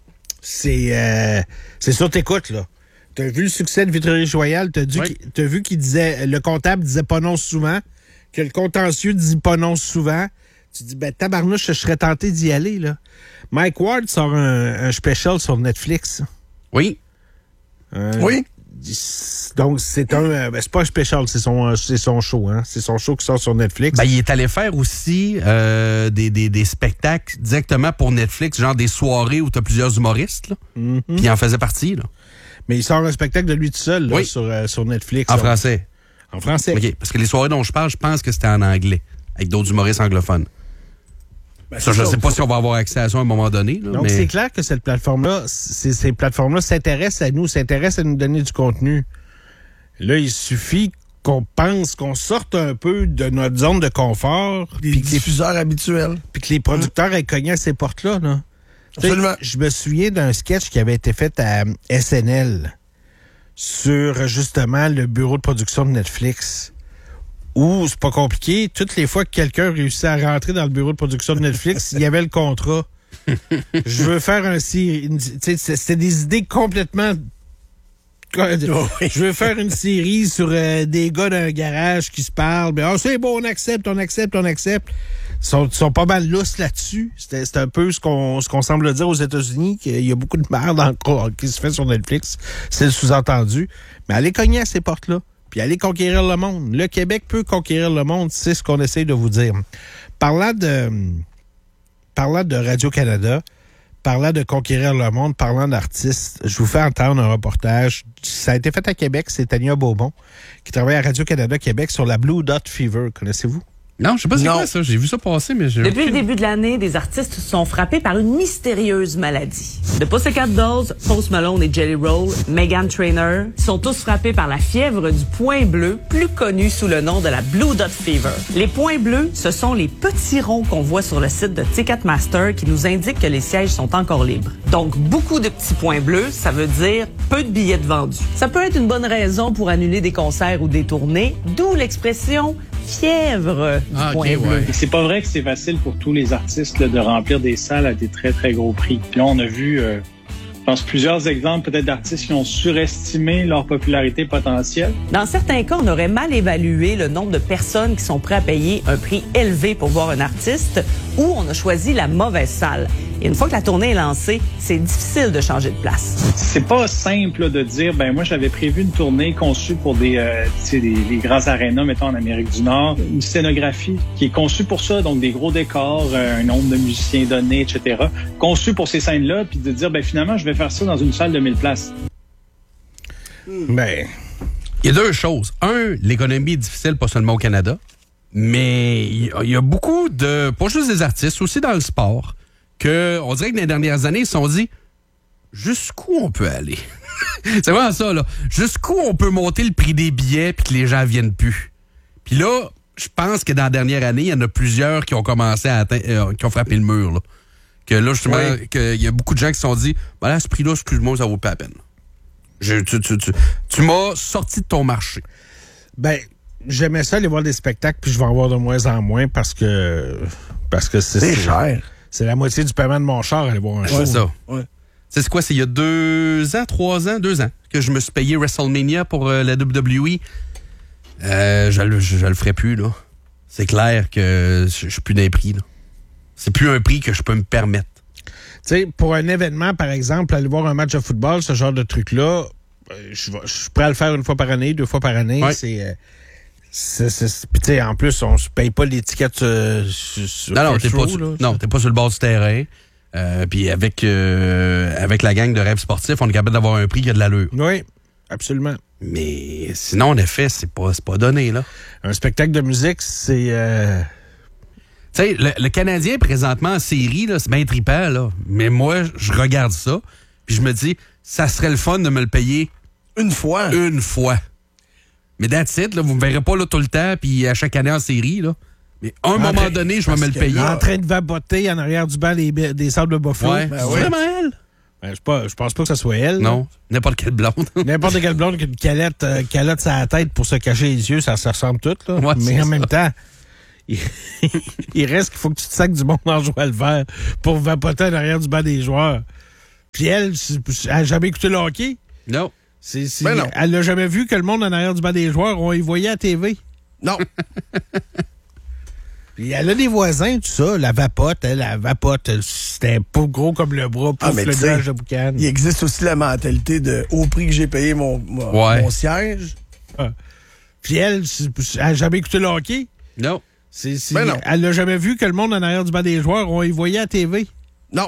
Speaker 6: c'est euh, c'est sûr, t'écoutes, là. T'as vu le succès de Vitrerie Joyale, t'as dû
Speaker 8: Oui.
Speaker 6: qu'il- t'as vu qu'il disait, le comptable disait pas non souvent, que le contentieux dit pas non souvent. Tu dis, ben, tabarnouche, je serais tenté d'y aller, là. Mike Ward sort un, un special sur Netflix.
Speaker 8: Oui.
Speaker 6: Euh,
Speaker 7: Oui.
Speaker 6: Donc, c'est un, euh, ben, c'est pas un special, c'est son, euh, c'est son show, hein. C'est son show qui sort sur Netflix.
Speaker 8: Ben, il est allé faire aussi euh, des, des, des spectacles directement pour Netflix, genre des soirées où tu as plusieurs humoristes, là.
Speaker 6: Mhm.
Speaker 8: Puis il en faisait partie, là.
Speaker 6: Mais il sort un spectacle de lui tout seul, là,
Speaker 8: Oui.
Speaker 6: sur, euh, sur Netflix.
Speaker 8: En
Speaker 6: là.
Speaker 8: français.
Speaker 6: En français.
Speaker 8: OK. Parce que les soirées dont je parle, je pense que c'était en anglais, avec d'autres humoristes anglophones.
Speaker 7: Ben,
Speaker 8: ça,
Speaker 7: c'est
Speaker 8: je
Speaker 7: ça.
Speaker 8: sais pas si on va avoir accès à ça à un moment donné. Là,
Speaker 6: Donc,
Speaker 8: mais...
Speaker 6: c'est clair que cette plateforme-là, c- ces plateformes-là s'intéressent à nous, s'intéressent à nous donner du contenu. Là, il suffit qu'on pense qu'on sorte un peu de notre zone de confort.
Speaker 7: Des
Speaker 6: Puis que les,
Speaker 7: diffuseurs habituels.
Speaker 6: puis que les producteurs aient cogné à ces portes-là. Là.
Speaker 7: Absolument.
Speaker 6: Tu sais, je me souviens d'un sketch qui avait été fait à S N L sur, justement, le bureau de production de Netflix. Où, c'est pas compliqué, toutes les fois que quelqu'un réussit à rentrer dans le bureau de production de Netflix, il y avait le contrat. Je veux faire un série. une- tu sais, c'est- C'était des idées complètement. Je veux faire une série sur euh, des gars d'un garage qui se parlent. Ben, ah, c'est bon, on accepte, on accepte, on accepte. Ils sont, ils sont pas mal lousses là-dessus. C'était- C'est un peu ce qu'on ce qu'on semble dire aux États-Unis, qu'il y a beaucoup de merde encore qui se fait sur Netflix. C'est le sous-entendu. Mais allez cogner à ces portes-là. Puis allez conquérir le monde. Le Québec peut conquérir le monde, c'est ce qu'on essaye de vous dire. Parlant de, parlant de Radio-Canada, parlant de conquérir le monde, parlant d'artistes, je vous fais entendre un reportage. Ça a été fait à Québec, c'est Tania Beaumont, qui travaille à Radio-Canada Québec sur la Blue Dot Fever. Connaissez-vous?
Speaker 8: Non, je sais pas c'est
Speaker 7: Non.
Speaker 8: quoi ça. J'ai vu ça passer, mais j'ai...
Speaker 20: Depuis le début de l'année, des artistes sont frappés par une mystérieuse maladie. The Pussycat Dolls, Post Malone et Jelly Roll, Meghan Trainor sont tous frappés par la fièvre du point bleu, plus connue sous le nom de la Blue Dot Fever. Les points bleus, ce sont les petits ronds qu'on voit sur le site de Ticketmaster qui nous indiquent que les sièges sont encore libres. Donc, beaucoup de petits points bleus, ça veut dire peu de billets de vendus. Ça peut être une bonne raison pour annuler des concerts ou des tournées, d'où l'expression fièvre du
Speaker 8: Ah, ok,
Speaker 20: point bleu.
Speaker 8: ouais.
Speaker 21: Et c'est pas vrai que c'est facile pour tous les artistes là, de remplir des salles à des très, très gros prix. Puis là, on a vu, euh, je pense, plusieurs exemples peut-être d'artistes qui ont surestimé leur popularité potentielle.
Speaker 20: Dans certains cas, on aurait mal évalué le nombre de personnes qui sont prêtes à payer un prix élevé pour voir un artiste ou on a choisi la mauvaise salle. Et une fois que la tournée est lancée, c'est difficile de changer de place.
Speaker 21: C'est pas simple là, de dire, ben moi, j'avais prévu une tournée conçue pour des, euh, tu sais, des, des grands arénas, mettons, en Amérique du Nord. Une scénographie qui est conçue pour ça, donc des gros décors, euh, un nombre de musiciens donnés, et cetera. Conçue pour ces scènes-là, puis de dire, ben finalement, je vais faire ça dans une salle de mille places.
Speaker 6: Ben,
Speaker 8: Il y a deux choses. Un, l'économie est difficile, pas seulement au Canada, mais il y a- il y a beaucoup de, pas juste des artistes, aussi dans le sport, que on dirait que dans les dernières années, ils se sont dit jusqu'où on peut aller. C'est vraiment ça, là. Jusqu'où on peut monter le prix des billets puis que les gens viennent plus. Puis là, je pense que dans la dernière année, il y en a plusieurs qui ont commencé à atteindre, euh, qui ont frappé le mur. Là. Que là, justement,
Speaker 6: Oui.
Speaker 8: il y a beaucoup de gens qui se sont dit, ben là, à ce prix-là, excuse-moi, ça vaut pas la peine. Je, tu tu, tu, tu m'as sorti de ton marché.
Speaker 6: Ben, j'aimais ça aller voir des spectacles, puis je vais en voir de moins en moins parce que parce que c'est,
Speaker 7: C'est cher.
Speaker 6: C'est la moitié du paiement de mon char aller voir un show.
Speaker 8: C'est ça.
Speaker 7: Ouais.
Speaker 8: C'est quoi? C'est il y a deux ans, trois ans, deux ans que je me suis payé WrestleMania pour euh, la W W E. Euh, je, le- je, je le ferai plus, là. C'est clair que je, je suis plus d'un prix, là. C'est plus un prix que je peux me permettre.
Speaker 6: Tu sais, pour un événement, par exemple, aller voir un match de football, ce genre de truc-là, euh, je vais- je suis prêt à le faire une fois par année, deux fois par année.
Speaker 8: Ouais.
Speaker 6: C'est... euh, c'est, c'est- puis tu sais, en plus, on se paye pas l'étiquette euh, sur, sur
Speaker 8: Non, non,
Speaker 6: First
Speaker 8: t'es pas,
Speaker 6: Row,
Speaker 8: sur-
Speaker 6: là.
Speaker 8: non, t'es pas sur le bord du terrain. Euh, Puis avec, euh, avec la gang de rêves sportifs, on est capable d'avoir un prix qui a de l'allure.
Speaker 6: Oui, absolument.
Speaker 8: Mais sinon, en effet, c'est pas, c'est pas donné, là.
Speaker 6: Un spectacle de musique, c'est... euh,
Speaker 8: Tu sais, le, le Canadien, présentement, en série, là, c'est bien trippant, là. Mais moi, je regarde ça, puis je me dis, ça serait le fun de me le payer...
Speaker 7: Une fois.
Speaker 8: Une fois. Mais that's it, là, vous me verrez pas là tout le temps, puis à chaque année en série, là. Mais à un
Speaker 6: En
Speaker 8: moment
Speaker 6: train-
Speaker 8: donné, je vais
Speaker 6: parce
Speaker 8: me le
Speaker 6: que
Speaker 8: payer.
Speaker 6: là, en train de vapoter en arrière du banc des, des sables de Buffalo.
Speaker 8: Ouais.
Speaker 6: Ben
Speaker 8: C'est
Speaker 6: oui.
Speaker 8: vraiment elle?
Speaker 6: Ben, je, pas, je pense pas que ce soit elle.
Speaker 8: Non, n'importe quelle blonde.
Speaker 6: N'importe quelle blonde qui a une calotte, euh, calotte sur la tête pour se cacher les yeux, ça se ressemble tout. Là.
Speaker 8: Ouais,
Speaker 6: Mais
Speaker 8: c'est
Speaker 6: en
Speaker 8: ça.
Speaker 6: même temps, il, il reste qu'il faut que tu te sacs du monde en jouant le vert pour vapoter en arrière du banc des joueurs. Puis elle, c'est- elle a jamais écouté le hockey.
Speaker 8: Non.
Speaker 6: C'est, c'est,
Speaker 7: Ben non.
Speaker 6: Elle n'a jamais vu que le monde en arrière du banc des joueurs, on y voyait à la T V.
Speaker 7: Non.
Speaker 6: Puis elle a des voisins, tout ça. La vapote, elle, la vapote, elle, c'était pas gros comme le bras,
Speaker 7: Ah,
Speaker 6: pouf,
Speaker 7: mais
Speaker 6: le
Speaker 7: tu sais,
Speaker 6: nuage de boucan.
Speaker 7: Il existe aussi la mentalité de au prix que j'ai payé mon, mon,
Speaker 8: Ouais.
Speaker 7: mon siège.
Speaker 6: Ah. Puis elle, c'est- elle n'a jamais écouté le hockey.
Speaker 8: Non.
Speaker 6: C'est, c'est,
Speaker 7: Ben non.
Speaker 6: Elle n'a jamais vu que le monde en arrière du banc des joueurs, on y voyait à la T V.
Speaker 7: Non.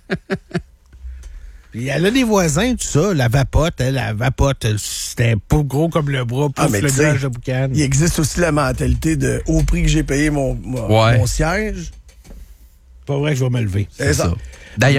Speaker 6: Puis elle a des voisins, tout ça. La vapote, elle, la vapote, elle, c'était pas gros comme le bras, pouf,
Speaker 7: Ah, mais
Speaker 6: le
Speaker 7: tu sais,
Speaker 6: nuage de boucan.
Speaker 7: Il existe aussi la mentalité de au prix que j'ai payé mon, mon,
Speaker 8: Ouais.
Speaker 7: mon siège.
Speaker 6: Pas vrai que je vais me lever.
Speaker 7: C'est ça.
Speaker 8: D'ailleurs,